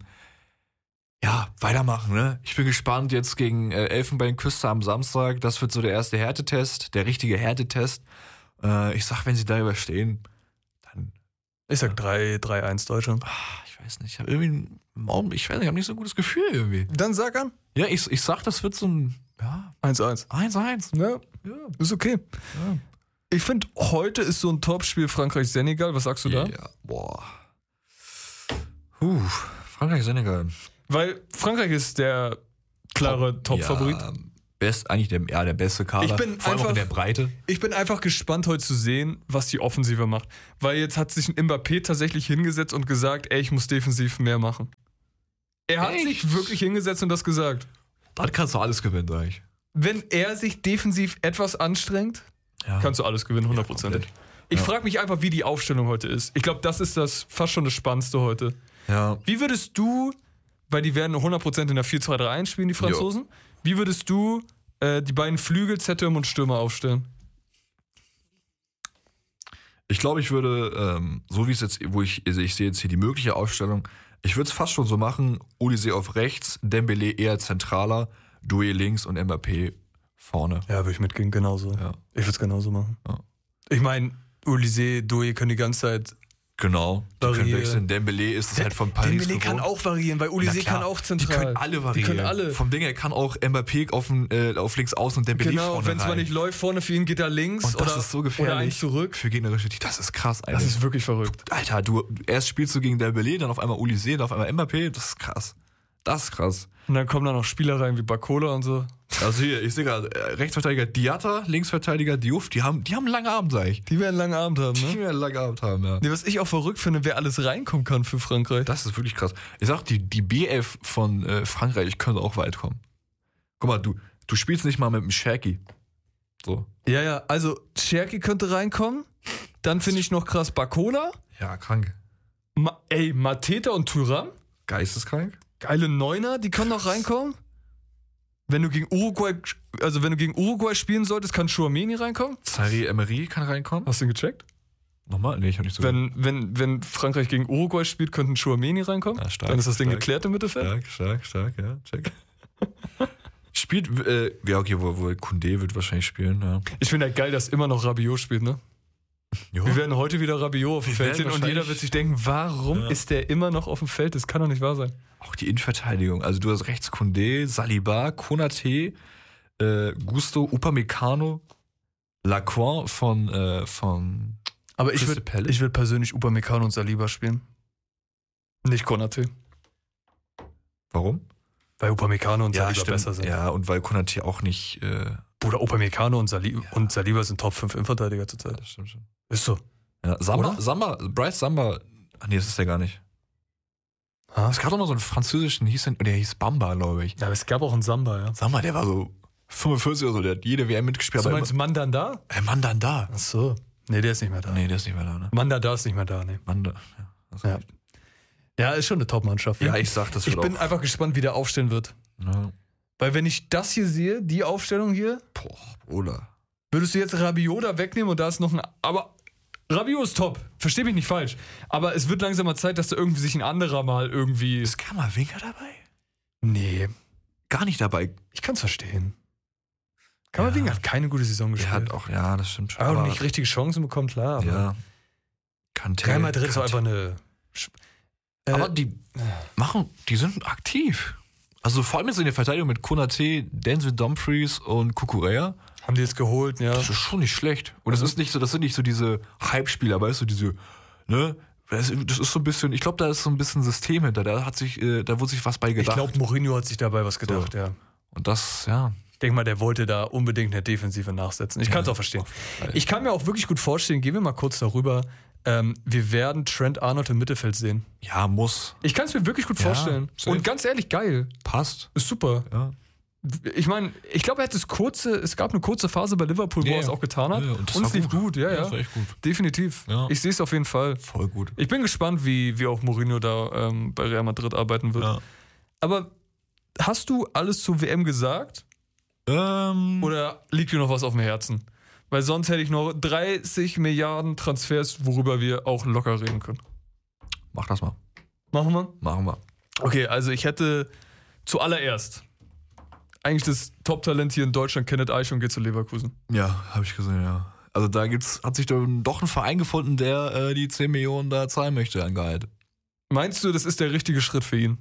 Ja, weitermachen, ne? Ich bin gespannt jetzt gegen Elfenbeinküste am Samstag. Das wird so der erste Härtetest, der richtige Härtetest. Ich sag, wenn sie da überstehen, dann... Ich sag 3-1 Deutschland. Ich weiß nicht, ich habe irgendwie ich habe nicht so ein gutes Gefühl irgendwie. Dann sag an. Ja, ich sag, das wird so ein... Ja, 1-1. 1-1. Ja, ist okay. Ja. Ich finde, heute ist so ein Topspiel Frankreich-Senegal. Was sagst du da? Ja, boah. Frankreich-Senegal. Weil Frankreich ist der klare Top-Favorit. Ja, eigentlich der beste Kader. Vor allem auch in der Breite. Ich bin einfach gespannt, heute zu sehen, was die Offensive macht. Weil jetzt hat sich ein Mbappé tatsächlich hingesetzt und gesagt, ich muss defensiv mehr machen. Er hat sich wirklich hingesetzt und das gesagt. Dann kannst du alles gewinnen, sag ich. Wenn er sich defensiv etwas anstrengt, kannst du alles gewinnen, 100%. Ich frage mich einfach, wie die Aufstellung heute ist. Ich glaube, das ist fast schon das Spannendste heute. Ja. Wie würdest du, weil die werden 100% in der 4-2-3-1 spielen, die Franzosen, wie würdest du die beiden Flügel, ZM und Stürmer aufstellen? Ich glaube, ich würde, so wie es jetzt, ich sehe jetzt hier die mögliche Aufstellung, ich würde es fast schon so machen, Olise auf rechts, Dembélé eher zentraler, Doué links und Mbappé vorne. Ja, würde ich mitgehen, genauso. Ja. Ich würde es genauso machen. Ja. Ich meine, Olise, Doué können die ganze Zeit genau, die können wechseln. Dembélé ist es halt von Paris Dembélé kann auch variieren, weil Olise kann auch zentral. Die können alle variieren. Die können alle. Vom Ding her kann auch Mbappé auf links außen und Dembélé genau, vorne wenn es mal nicht läuft, vorne für ihn geht er links und das ist so gefährlich oder eins zurück. Für gegnerische Teams. Das ist krass, Alter. Das ist wirklich verrückt. Alter, erst spielst du gegen Dembélé, dann auf einmal Olise, dann auf einmal Mbappé. Das ist krass. Das ist krass. Und dann kommen da noch Spieler rein wie Barcola und so. Also hier, ich sehe gerade, Rechtsverteidiger Diatta, Linksverteidiger Diouf, die haben einen langen Abend, sag ich. Die werden einen langen Abend haben, ne? Die werden einen langen Abend haben, ja. Nee, was ich auch verrückt finde, wer alles reinkommen kann für Frankreich. Das ist wirklich krass. Ich sag, die BF von Frankreich könnte auch weit kommen. Guck mal, du spielst nicht mal mit dem Cherki. So. Ja, also Cherki könnte reinkommen. Dann finde ich noch krass Barcola. Ja, krank. Mateta und Thuram. Geisteskrank. Geile Neuner, die können noch reinkommen. Wenn du gegen Uruguay spielen solltest, kann Chouameni reinkommen. Thierry Emery kann reinkommen. Hast du ihn gecheckt? Nochmal? Nee, ich hab nicht so wenn Frankreich gegen Uruguay spielt, könnte ein Chouameni reinkommen. Ja, stark, dann ist das Ding geklärt im Mittelfeld. Stark, ja, check. Spielt, okay, wohl Koundé wird wahrscheinlich spielen, ja. Ich finde halt geil, dass immer noch Rabiot spielt, ne? Jo. Wir werden heute wieder Rabiot auf dem Feld sehen und jeder wird sich denken, warum ist der immer noch auf dem Feld? Das kann doch nicht wahr sein. Auch die Innenverteidigung. Also du hast rechts Koundé, Saliba, Konaté, Gusto, Upamecano, Lacroix von Aber ich würde persönlich Upamecano und Saliba spielen. Nicht Konaté. Warum? Weil Upamecano und Saliba besser sind. Ja, und weil Konaté auch nicht... Bruder, Upamecano und Saliba sind Top 5 Innenverteidiger zurzeit. Das stimmt schon. Ist so. Ja, Bryce Samba... Ach nee, das ist der gar nicht. Es gab doch mal so einen französischen, der hieß Bamba, glaube ich. Ja, aber es gab auch einen Samba, ja. Samba, der war so 45 oder so, der hat jede WM mitgespielt. Du meinst Mandanda? Mandanda. Ach so. Nee, der ist nicht mehr da. Nee, der ist nicht mehr da, ne? Mandanda ist nicht mehr da, ne. Ja, ist schon eine Top-Mannschaft. Ne? Ja, ich sag das. Ich bin einfach gespannt, wie der aufstellen wird. Ja. Weil wenn ich das hier sehe, die Aufstellung hier, Bruder. Würdest du jetzt Rabiot da wegnehmen und da ist noch ein... Aber Rabiot ist top, versteh mich nicht falsch. Aber es wird langsam mal Zeit, dass da irgendwie sich ein anderer mal irgendwie... Ist Kammerwinger dabei? Nee. Gar nicht dabei. Ich kann's verstehen. Kammerwinger hat keine gute Saison gespielt. Er hat auch, ja, das stimmt schon. Aber nicht richtige Chancen bekommen, klar. Aber ja. Real Madrid ist auch einfach eine... aber die sind aktiv. Also vor allem jetzt in der Verteidigung mit Konaté, Denzel Dumfries und Cucurella. Haben die jetzt geholt, ja. Das ist schon nicht schlecht. Und das sind nicht so diese Hype-Spieler, weißt du, diese, ne? Das ist so ein bisschen, ich glaube, da ist so ein bisschen System hinter. Da wurde sich was bei gedacht. Ich glaube, Mourinho hat sich dabei was gedacht, ja. Und das, ja. Ich denke mal, der wollte da unbedingt eine Defensive nachsetzen. Ich kann es auch verstehen. Ich kann mir auch wirklich gut vorstellen, gehen wir mal kurz darüber, wir werden Trent Arnold im Mittelfeld sehen. Ja, muss. Ich kann es mir wirklich gut vorstellen. Und ganz ehrlich, geil. Passt. Ist super. Ja. Ich meine, ich glaube, es gab eine kurze Phase bei Liverpool, wo er es auch getan hat. Ja, und es lief gut. Ja. Das war echt gut. Definitiv. Ja. Ich sehe es auf jeden Fall. Voll gut. Ich bin gespannt, wie auch Mourinho da bei Real Madrid arbeiten wird. Ja. Aber hast du alles zur WM gesagt? Oder liegt dir noch was auf dem Herzen? Weil sonst hätte ich noch 30 Milliarden Transfers, worüber wir auch locker reden können. Mach das mal. Machen wir? Machen wir. Okay, also ich hätte zuallererst eigentlich das Top-Talent hier in Deutschland, Kenneth Eichhorn, geht zu Leverkusen. Ja, habe ich gesehen, ja. Also da hat sich dann doch ein Verein gefunden, der die 10 Millionen da zahlen möchte an Gehalt. Meinst du, das ist der richtige Schritt für ihn?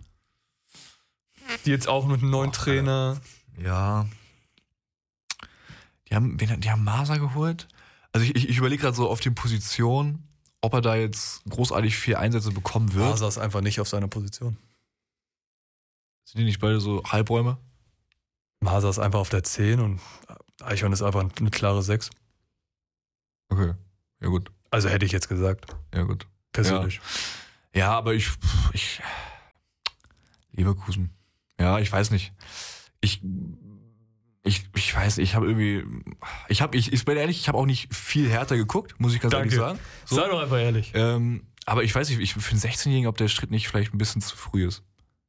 Die jetzt auch mit einem neuen Trainer... Ja. Die haben Masa geholt, Also ich überlege gerade so auf die Position, ob er da jetzt großartig viel Einsätze bekommen wird. Hasa ist einfach nicht auf seiner Position. Sind die nicht beide so Halbräume? Hasa ist einfach auf der 10 und Eichhorn ist einfach eine klare 6. Okay, ja gut. Also hätte ich jetzt gesagt. Ja gut. Persönlich. Ja, aber ich Leverkusen. Ja, ich weiß nicht. Ich weiß, ich habe irgendwie, ich bin ehrlich, ich habe auch nicht viel härter geguckt, muss ich ganz ehrlich sagen. So. Sei doch einfach ehrlich. Aber ich weiß nicht, für einen 16-Jährigen, ob der Schritt nicht vielleicht ein bisschen zu früh ist.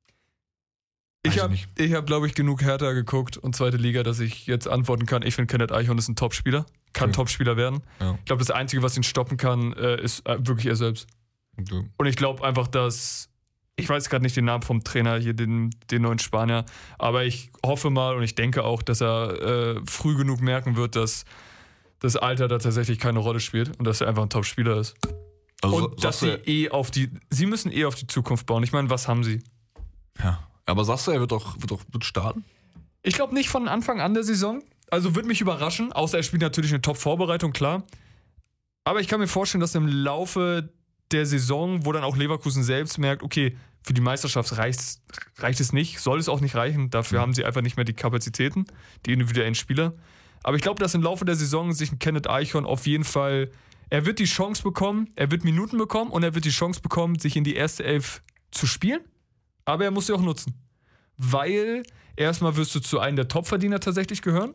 Ich hab, glaube ich, genug härter geguckt und zweite Liga, dass ich jetzt antworten kann. Ich finde, Kenneth Eichhorn ist ein Topspieler, kann Topspieler werden. Ja. Ich glaube, das Einzige, was ihn stoppen kann, ist wirklich er selbst. Okay. Und ich glaube einfach, dass, ich weiß gerade nicht den Namen vom Trainer hier, den neuen Spanier, aber ich hoffe mal und ich denke auch, dass er früh genug merken wird, dass das Alter da tatsächlich keine Rolle spielt und dass er einfach ein Top-Spieler ist. Also und dass sie müssen auf die Zukunft bauen. Ich meine, was haben sie? Ja. Aber sagst du, er wird starten? Ich glaube nicht von Anfang an der Saison. Also würde mich überraschen, außer er spielt natürlich eine Top-Vorbereitung, klar. Aber ich kann mir vorstellen, dass im Laufe der Saison, wo dann auch Leverkusen selbst merkt, okay, für die Meisterschaft reicht es nicht, soll es auch nicht reichen. Dafür haben sie einfach nicht mehr die Kapazitäten, die individuellen Spieler. Aber ich glaube, dass im Laufe der Saison sich ein Kenneth Eichhorn auf jeden Fall, er wird die Chance bekommen, er wird Minuten bekommen und er wird die Chance bekommen, sich in die erste Elf zu spielen. Aber er muss sie auch nutzen. Weil erstmal wirst du zu einem der Topverdiener tatsächlich gehören.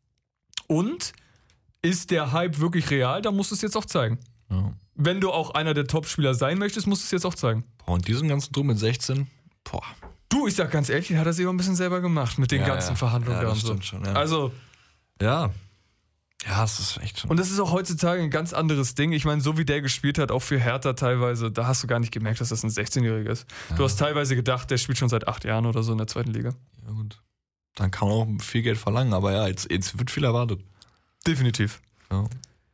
Und ist der Hype wirklich real, dann musst du es jetzt auch zeigen. Ja. Wenn du auch einer der Topspieler sein möchtest, musst du es jetzt auch zeigen. Und diesen ganzen Drum mit 16, Du, ich sag ganz ehrlich, den hat er sich auch ein bisschen selber gemacht mit den ganzen Verhandlungen. Ja, das stimmt schon, ja. Also. Ja. Ja, es ist echt schon. Und das ist auch heutzutage ein ganz anderes Ding. Ich meine, so wie der gespielt hat, auch für Hertha teilweise, da hast du gar nicht gemerkt, dass das ein 16-Jähriger ist. Ja. Du hast teilweise gedacht, der spielt schon seit 8 Jahren oder so in der zweiten Liga. Ja gut. Dann kann man auch viel Geld verlangen, aber ja, jetzt wird viel erwartet. Definitiv. Ja.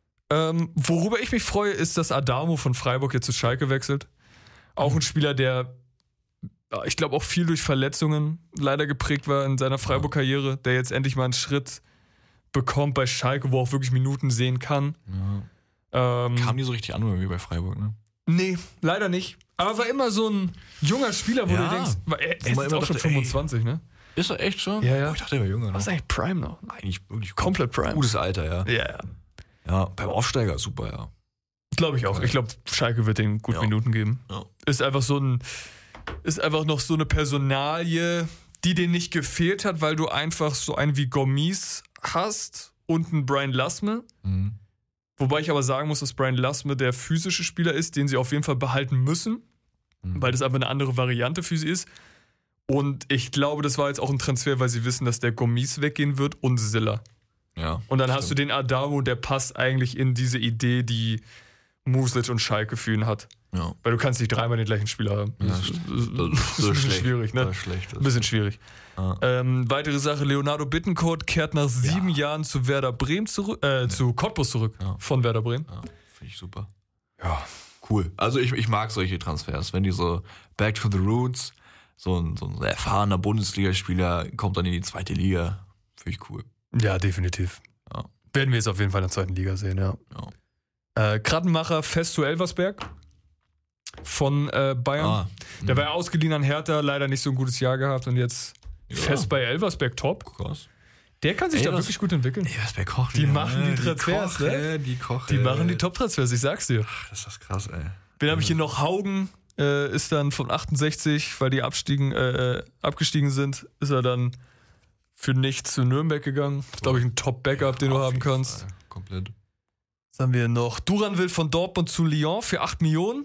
Worüber ich mich freue, ist, dass Adamo von Freiburg jetzt zu Schalke wechselt. Auch ein Spieler, der, ich glaube, auch viel durch Verletzungen leider geprägt war in seiner Freiburg-Karriere, der jetzt endlich mal einen Schritt bekommt bei Schalke, wo er auch wirklich Minuten sehen kann. Ja. Kam nie so richtig an wie bei Freiburg, ne? Nee, leider nicht. Aber war immer so ein junger Spieler, wo du denkst, er ist auch schon 25, ne? Ist er echt schon? Ja. Oh, ich dachte, er war jünger. Ne? Was ist eigentlich Prime noch? Eigentlich wirklich komplett Prime. Gutes Alter, ja. Ja. Ja, beim Aufsteiger super, ja. Glaube ich auch. Ich glaube, Schalke wird den gut Minuten geben. Ja. Ist einfach noch so eine Personalie, die dir nicht gefehlt hat, weil du einfach so einen wie Gomis hast und einen Brian Lasme. Mhm. Wobei ich aber sagen muss, dass Brian Lasme der physische Spieler ist, den sie auf jeden Fall behalten müssen, weil das einfach eine andere Variante für sie ist. Und ich glaube, das war jetzt auch ein Transfer, weil sie wissen, dass der Gomis weggehen wird und Silla. Ja, und dann hast du den Adamo, der passt eigentlich in diese Idee, die Muslic und Schalke für ihn hat. Ja. Weil du kannst nicht dreimal den gleichen Spieler haben. Ja, das ist ein bisschen schwierig, ne? Ein bisschen schwierig. Ja. Weitere Sache, Leonardo Bittencourt kehrt nach 7 Jahren zu Werder Bremen zurück, zu Cottbus zurück, von Werder Bremen. Ja, finde ich super. Ja. Cool. Also ich mag solche Transfers, wenn die so back to the roots, so ein erfahrener Bundesligaspieler kommt dann in die zweite Liga. Finde ich cool. Ja, definitiv. Ja. Werden wir jetzt auf jeden Fall in der zweiten Liga sehen, ja. Krattenmacher fest zu Elversberg von Bayern. Der war ja ausgeliehen an Hertha, leider nicht so ein gutes Jahr gehabt und jetzt fest bei Elversberg top. Krass. Der kann sich da wirklich gut entwickeln. Elversberg kocht. Die machen die Transfers, ne? Die machen die Top-Transfers, ich sag's dir. Ach, das ist das krass, ey. Wen habe ich hier noch? Haugen ist dann von 68, weil die abgestiegen sind, ist er dann für nichts zu Nürnberg gegangen. Das ist, glaube ich, ein Top-Backup, den du haben kannst. Komplett. Was haben wir noch? Duran will von Dortmund zu Lyon für 8 Millionen.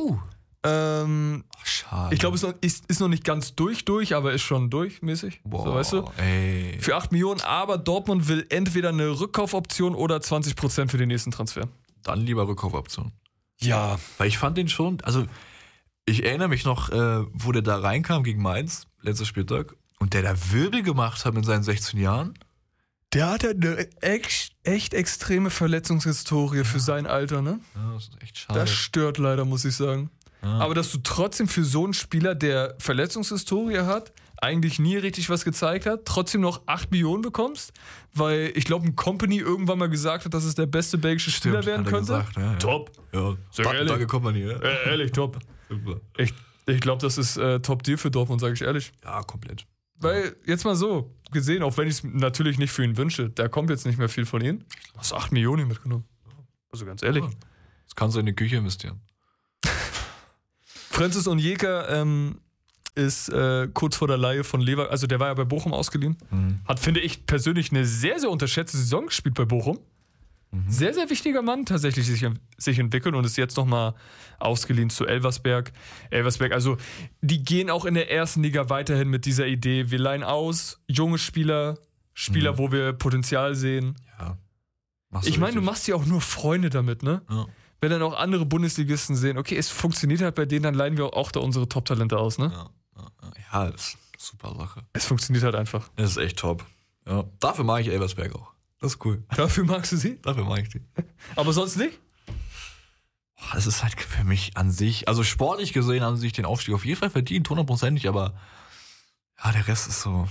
Schade. Ich glaube, es ist noch nicht ganz durch, aber ist schon durchmäßig. Boah, so, weißt du? Ey. Für 8 Millionen, aber Dortmund will entweder eine Rückkaufoption oder 20% für den nächsten Transfer. Dann lieber Rückkaufoption. Ja. Weil ich fand den schon, also ich erinnere mich noch, wo der da reinkam gegen Mainz, letzter Spieltag, und der da Wirbel gemacht hat mit seinen 16 Jahren. Der hat ja eine echt extreme Verletzungshistorie für sein Alter, ne? Ja, das ist echt schade. Das stört leider, muss ich sagen. Ja. Aber dass du trotzdem für so einen Spieler, der Verletzungshistorie hat, eigentlich nie richtig was gezeigt hat, trotzdem noch 8 Millionen bekommst, weil ich glaube, ein Company irgendwann mal gesagt hat, dass es der beste belgische Spieler werden könnte. Gesagt, ja. Top. Ja. Danke, Company. Ja. Ehrlich, top. Super. Ich glaube, das ist Top-Deal für Dortmund, sage ich ehrlich. Ja, komplett. Weil, jetzt mal so gesehen, auch wenn ich es natürlich nicht für ihn wünsche, da kommt jetzt nicht mehr viel von ihm. Du hast 8 Millionen mitgenommen. Also ganz ehrlich. Das kannst du in die Küche investieren. Francis Onyeka ist kurz vor der Leihe von Leverkusen, also der war ja bei Bochum ausgeliehen. Hat, finde ich, persönlich eine sehr, sehr unterschätzte Saison gespielt bei Bochum. Sehr, sehr wichtiger Mann tatsächlich sich entwickelt und ist jetzt nochmal ausgeliehen zu Elversberg. Also die gehen auch in der ersten Liga weiterhin mit dieser Idee. Wir leihen aus, junge Spieler, wo wir Potenzial sehen. Ja. Ich meine, du machst ja auch nur Freunde damit, ne? Ja. Wenn dann auch andere Bundesligisten sehen, okay, es funktioniert halt bei denen, dann leihen wir auch da unsere Top-Talente aus, ne? Ja, das ist eine super Sache. Es funktioniert halt einfach. Das ist echt top. Ja. Dafür mag ich Elversberg auch. Das ist cool. Dafür magst du sie? Dafür mag ich die. Aber sonst nicht? Das ist halt für mich an sich, also sportlich gesehen haben sie sich den Aufstieg auf jeden Fall verdient, 100%, aber ja, der Rest ist so,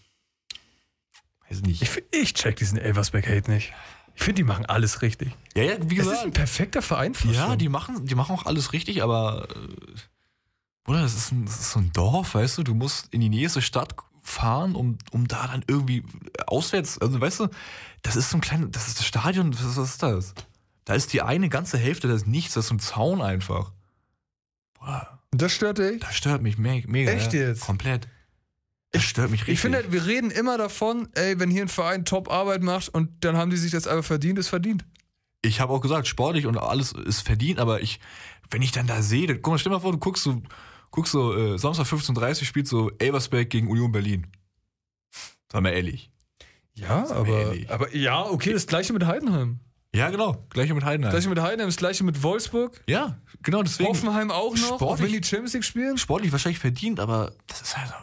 weiß nicht. Ich check diesen Elversberg-Hate nicht. Ich finde, die machen alles richtig. Ja, wie gesagt. Das ist ein perfekter Verein für Ja, die machen auch alles richtig, aber Bruder, das ist so ein Dorf, weißt du, du musst in die nächste Stadt fahren, um da dann irgendwie auswärts, also weißt du, das ist so ein kleines, das ist das Stadion, was ist das? Da ist die eine ganze Hälfte, das ist nichts, das ist so ein Zaun einfach. Boah. Das stört dich? Das stört mich mega. Echt jetzt? Komplett. Das stört mich richtig. Ich finde, wir reden immer davon, ey, wenn hier ein Verein Top-Arbeit macht und dann haben die sich das einfach verdient, ist verdient. Ich habe auch gesagt, sportlich und alles ist verdient, aber wenn ich dann da sehe, guck mal, stell dir mal vor, du guckst so Samstag 15:30 spielt so Elversberg gegen Union Berlin. Sag mal ehrlich. Ja, aber ja, okay, das gleiche mit Heidenheim. Ja, genau, gleiche mit Heidenheim. Das gleiche mit Wolfsburg. Ja, genau, deswegen. Hoffenheim auch noch, auch wenn die Champions League spielen. Sportlich wahrscheinlich verdient, aber das ist halt.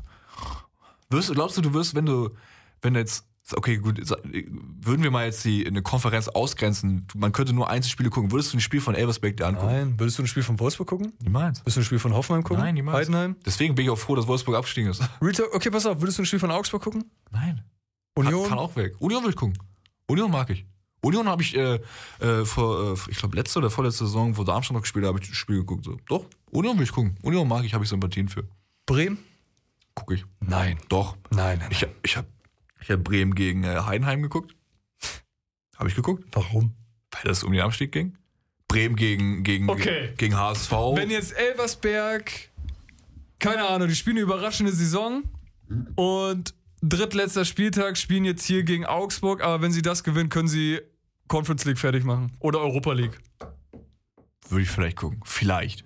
Glaubst du wirst, wenn jetzt, okay, gut, würden wir mal jetzt eine Konferenz ausgrenzen, man könnte nur Einzelspiele gucken, würdest du ein Spiel von Elversberg dir angucken? Nein. Würdest du ein Spiel von Wolfsburg gucken? Niemals. Würdest du ein Spiel von Hoffenheim gucken? Nein, niemals. Heidenheim? Deswegen bin ich auch froh, dass Wolfsburg abgestiegen ist. Okay, pass auf, würdest du ein Spiel von Augsburg gucken? Nein. Union? Kann auch weg. Union will ich gucken. Union mag ich. Union habe ich ich glaube, letzte oder vorletzte Saison, wo Darmstadt noch gespielt hat, habe ich das Spiel geguckt. So. Doch, Union will ich gucken. Union mag ich, habe ich Sympathien für. Bremen? Gucke ich. Nein. Doch. Nein. Ich hab Bremen gegen Heidenheim geguckt. Habe ich geguckt. Warum? Weil das um den Abstieg ging. Bremen gegen HSV. Wenn jetzt Elversberg, keine Ahnung, die spielen eine überraschende Saison und drittletzter Spieltag spielen jetzt hier gegen Augsburg, aber wenn sie das gewinnen, können sie Conference League fertig machen. Oder Europa League. Würde ich vielleicht gucken. Vielleicht.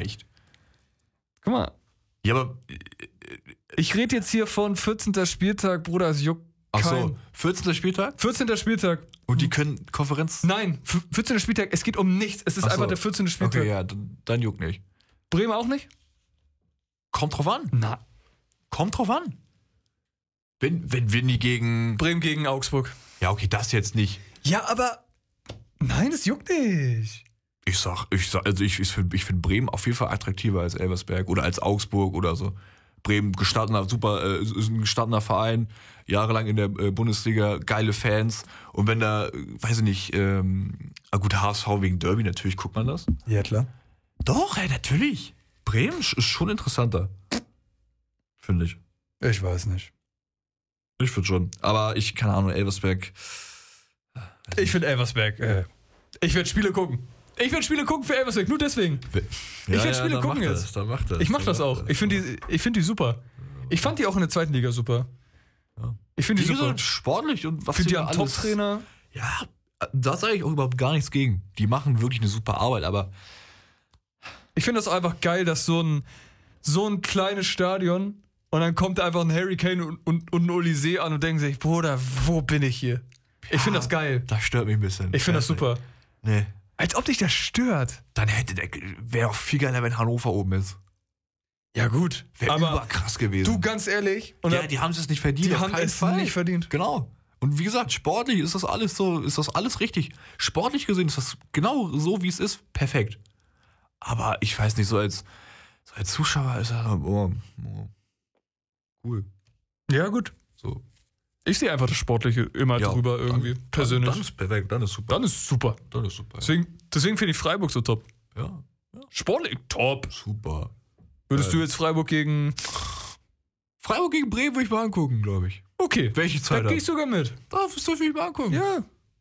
Guck mal. Ja, aber ich rede jetzt hier von 14. Spieltag, Bruder, es juckt keinen. Achso, 14. Spieltag? 14. Spieltag. Und die können Konferenz... Nein, 14. Spieltag, es geht um nichts. Es ist einfach der 14. Spieltag. Okay, ja, dann juckt nicht. Bremen auch nicht? Kommt drauf an. Kommt drauf an. Wenn die gegen... Bremen gegen Augsburg. Ja, okay, das jetzt nicht. Ja, aber... Nein, das juckt nicht. Ich finde Bremen auf jeden Fall attraktiver als Elversberg oder als Augsburg oder so. Bremen, ist ein gestandener Verein, jahrelang in der Bundesliga, geile Fans. Und wenn da, weiß ich nicht, gut, HSV wegen Derby, natürlich guckt man das. Ja, klar. Doch, ey, natürlich. Bremen ist schon interessanter. Finde ich. Ich weiß nicht. Ich finde schon. Aber keine Ahnung, Elversberg. Ich finde Elversberg, ich werde Spiele gucken. Ich werde Spiele gucken für Elversberg, nur deswegen. Ich werde Spiele gucken jetzt. Ich mach das auch. Ich finde die super. Ich fand die auch in der zweiten Liga super. Ja. Ich finde die super. Sportlich und was für die haben Top-Trainer. Ja, da sage ich auch überhaupt gar nichts gegen. Die machen wirklich eine super Arbeit, aber ich finde das einfach geil, dass so ein kleines Stadion und dann kommt einfach ein Harry Kane und ein Olysee an und denken sich, Bruder, wo bin ich hier? Ich finde das geil. Das stört mich ein bisschen. Ich finde das super. Nee. Als ob dich das stört. Dann wäre auch viel geiler, wenn Hannover oben ist. Ja gut, wäre überkrass gewesen. Du, ganz ehrlich. Ja, die haben es nicht verdient. Die haben es nicht verdient. Genau. Und wie gesagt, sportlich ist das alles richtig. Sportlich gesehen ist das genau so, wie es ist, perfekt. Aber ich weiß nicht, so als Zuschauer ist das cool. Ja, gut. So. Ich sehe einfach das Sportliche immer drüber irgendwie, persönlich. Dann ist perfekt, dann ist super. Dann ist super. Deswegen finde ich Freiburg so top. Ja. Sportlich top. Super. Würdest du jetzt Freiburg gegen Bremen würde ich mal angucken, glaube ich. Okay. Welche Zeit? Da gehe ich sogar mit. Das will ich mal angucken. Ja.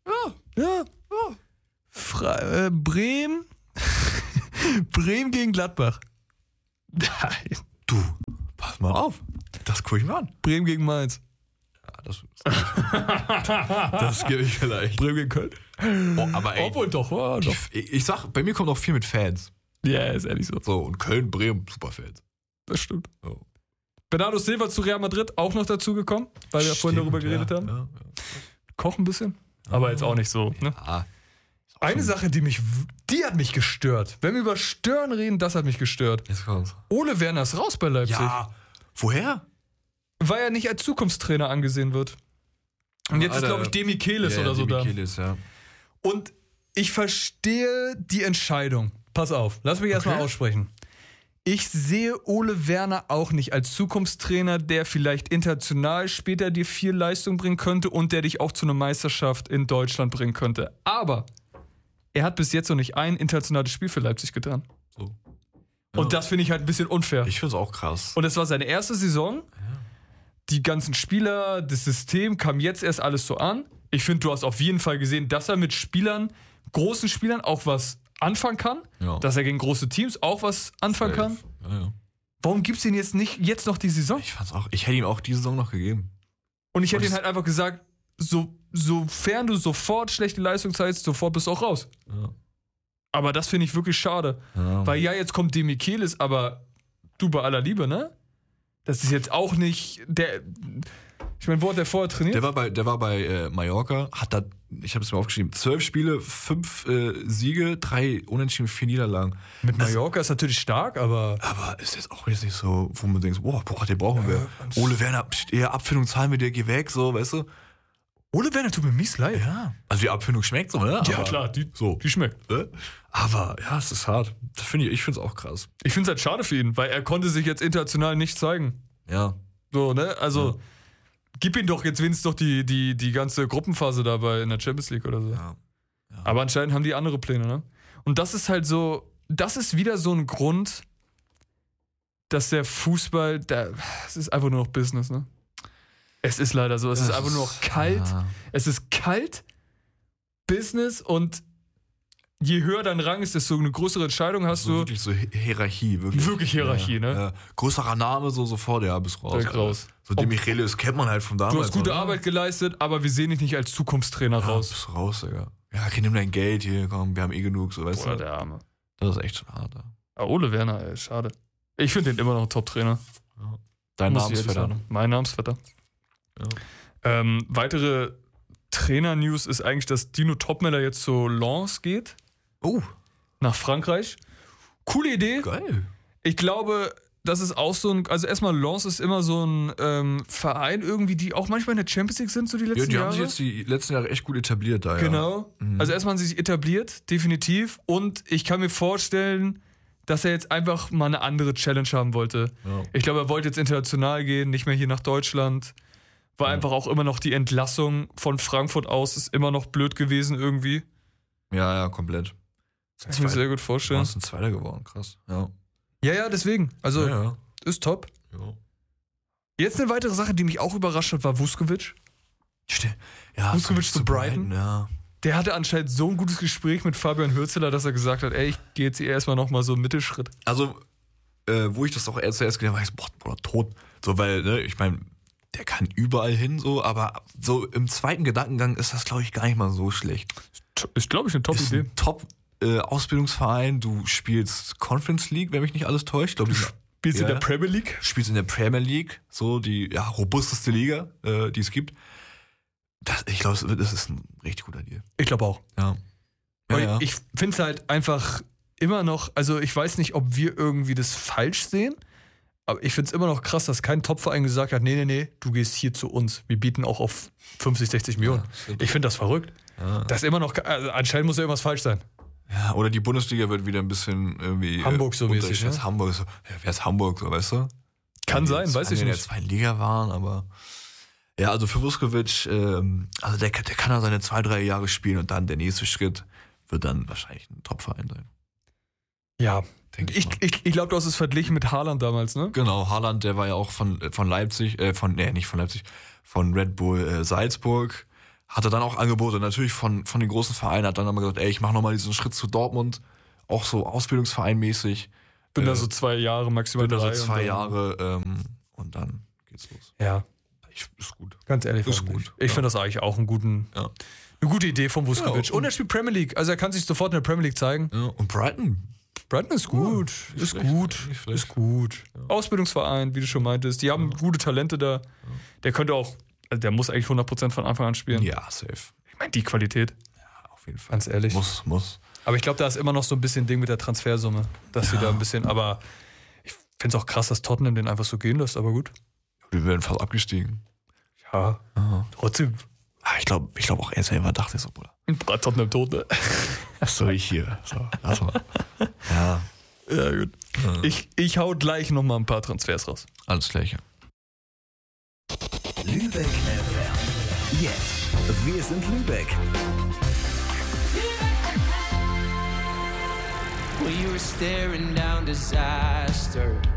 Bremen. Bremen gegen Gladbach. Nein. Du, pass mal auf. Das gucke ich mir an. Bremen gegen Mainz. Ja, das gebe ich vielleicht. Bremen gegen Köln. Oh, aber ey, Obwohl doch. ich sag, bei mir kommt auch viel mit Fans. Ja, ist ehrlich so. So, und Köln, Bremen, super Fans. Das stimmt. So. Bernardo Silva zu Real Madrid auch noch dazu gekommen, weil wir vorhin darüber geredet haben. Ja. Koch ein bisschen, aber jetzt auch nicht so. Ne? Ja. Eine Sache, die hat mich gestört. Wenn wir über Stören reden, das hat mich gestört. Jetzt kommt's. Ole Werner ist raus bei Leipzig. Ja, woher? Weil er nicht als Zukunftstrainer angesehen wird. Und jetzt ist, glaube ich, Demichelis oder so Demichelis, da. Ja. Und ich verstehe die Entscheidung. Pass auf, lass mich erstmal aussprechen. Ich sehe Ole Werner auch nicht als Zukunftstrainer, der vielleicht international später dir viel Leistung bringen könnte und der dich auch zu einer Meisterschaft in Deutschland bringen könnte. Aber er hat bis jetzt noch nicht ein internationales Spiel für Leipzig getan. So. Und das finde ich halt ein bisschen unfair. Ich finde es auch krass. Und es war seine erste Saison. Die ganzen Spieler, das System kam jetzt erst alles so an. Ich finde, du hast auf jeden Fall gesehen, dass er mit Spielern, großen Spielern, auch was anfangen kann. Ja. Dass er gegen große Teams auch was anfangen kann. Ja. Warum gibt es ihn jetzt noch die Saison? Ich fand's auch. Ich hätte ihm auch die Saison noch gegeben. Und ich hätte ihm halt einfach gesagt, sofern du sofort schlechte Leistung zeigst, sofort bist du auch raus. Ja. Aber das finde ich wirklich schade. Ja. Weil jetzt kommt Demichelis, aber du bei aller Liebe, ne? Das ist jetzt auch nicht der. Ich meine, wo hat der vorher trainiert? Der war bei Mallorca, hat da, ich habe es mir aufgeschrieben, 12 Spiele, 5 Siege, 3 Unentschieden, 4 Niederlagen. Mit Mallorca ist natürlich stark, aber ist jetzt auch jetzt nicht so, wo man denkt, boah, den brauchen wir. Ole Werner, eher Abfindung zahlen wir dir, geh weg, so, weißt du? Ole Werner tut mir mies leid. Ja. Also die Abfindung schmeckt so, ne? Ja, klar, die schmeckt. Ne? Aber ja, es ist hart. Ich finde es auch krass. Ich finde es halt schade für ihn, weil er konnte sich jetzt international nicht zeigen. Ja. So, ne? Also, gib ihm doch jetzt wenigstens doch die ganze Gruppenphase dabei in der Champions League oder so. Ja. Aber anscheinend haben die andere Pläne, ne? Und das ist halt so, das ist wieder so ein Grund, dass der Fußball, es ist einfach nur noch Business, ne? Es ist leider so, es ist einfach nur noch kalt. Ja. Es ist kalt, Business, und je höher dein Rang ist, desto eine größere Entscheidung hast du. Wirklich so Hierarchie, wirklich. Wirklich Hierarchie, ne? Ja. Größerer Name, so sofort, ja, bis raus. Direkt raus. So Demichelis kennt man halt von damals. Du hast gute Arbeit geleistet, aber wir sehen dich nicht als Zukunftstrainer raus. Bist raus, Digga. Ja, okay, nimm dein Geld hier, komm, wir haben genug, so, weißt du. Der Arme. Das ist echt schon hart, ja. Aber Ole Werner, ey, schade. Ich finde den immer noch ein Top-Trainer. Ja. Dein Namensvetter. Mein Namensvetter. Ja. Weitere Trainer-News ist eigentlich, dass Dino Topmeller jetzt zu Lens geht. Oh. Nach Frankreich. Coole Idee. Geil. Ich glaube, das ist auch so ein, also erstmal Lens ist immer so ein Verein irgendwie, die auch manchmal in der Champions League sind, so die letzten Jahre. Ja, die haben sich jetzt die letzten Jahre echt gut etabliert da, Genau. Ja. Mhm. Also erstmal haben sie sich etabliert, definitiv. Und ich kann mir vorstellen, dass er jetzt einfach mal eine andere Challenge haben wollte. Ja. Ich glaube, er wollte jetzt international gehen, nicht mehr hier nach Deutschland. War einfach auch immer noch die Entlassung von Frankfurt aus, ist immer noch blöd gewesen irgendwie. Ja, komplett. Das kann ich mir sehr gut vorstellen. Du bist ein Zweiter geworden, krass. Ja, deswegen. Also, ist top. Ja. Jetzt eine weitere Sache, die mich auch überrascht hat, war Vuskovic. Ja, Vuskovic zu Brighton. Ja. Der hatte anscheinend so ein gutes Gespräch mit Fabian Hürzeler, dass er gesagt hat, ey, ich gehe jetzt hier erstmal nochmal so einen Mittelschritt. Also, wo ich das auch zuerst gedacht habe, war ich boah, tot. So, weil, ne, ich meine, der kann überall hin, so, aber so im zweiten Gedankengang ist das, glaube ich, gar nicht mal so schlecht. Ist, glaube ich, eine Top-Idee. Ein Top-Ausbildungsverein, du spielst Conference League, wenn mich nicht alles täuscht. Ich glaub, du spielst in der Premier League? Spielst in der Premier League, so die robusteste Liga, die es gibt. Ich glaube, das ist ein richtig guter Deal. Ich glaube auch. Ja. Ich finde es halt einfach immer noch, also ich weiß nicht, ob wir irgendwie das falsch sehen, aber ich finde es immer noch krass, dass kein Topverein gesagt hat, nee, du gehst hier zu uns. Wir bieten auch auf 50, 60 Millionen. Ich finde das verrückt. Ja. Das ist immer noch, also anscheinend muss ja irgendwas falsch sein. Ja, oder die Bundesliga wird wieder ein bisschen irgendwie Hamburg so mäßig, ne? Hamburg so, wer ist Hamburg, so, weißt du? Kann sein, weiß ich in der nicht. zweiten Liga waren, aber ja, also für Vuskovic, also der kann ja seine 2-3 Jahre spielen und dann der nächste Schritt wird dann wahrscheinlich ein Top-Verein sein. Ja, Denk ich mal. glaube, du hast es verglichen mit Haaland damals, ne? Genau, Haaland, der war ja auch von Leipzig, nicht von Leipzig, von Red Bull Salzburg, hatte dann auch Angebote, natürlich von den großen Vereinen, hat dann aber gesagt, ey, ich mache nochmal diesen Schritt zu Dortmund, auch so Ausbildungsverein-mäßig. Bin da so 2 Jahre, maximal Bin da 3. so 2 und dann- Jahre und dann geht's los. Ja, Ist gut. ganz ehrlich. Ist warum gut, nicht? Ich ja. finde das eigentlich auch Ja. eine gute Idee von Vuskovic. Ja, und er spielt Premier League, also er kann sich sofort in der Premier League zeigen. Ja, und Brighton, Brighton ist gut, nicht ist schlecht, gut, nicht schlecht. ist gut. Ausbildungsverein, wie du schon meintest, die haben gute Talente da. Der könnte auch, also der muss eigentlich 100% von Anfang an spielen. ja, safe. Ich meine, die Qualität, Auf jeden Fall. ganz ehrlich. Muss. Aber ich glaube, da ist immer noch so ein bisschen Ding mit der Transfersumme, dass sie da ein bisschen, aber ich finde es auch krass, dass Tottenham den einfach so gehen lässt, aber gut. Wir werden fast abgestiegen. Ja, trotzdem. Ich glaube auch er selber dachte so, Bruder. Tottenham tot, ne? Was soll ich hier? So, lass mal. Ja, Ja, gut. Ich hau gleich nochmal ein paar Transfers raus. alles Gleiche. Lübeck FM. Jetzt. Wir sind Lübeck. We were staring down disaster.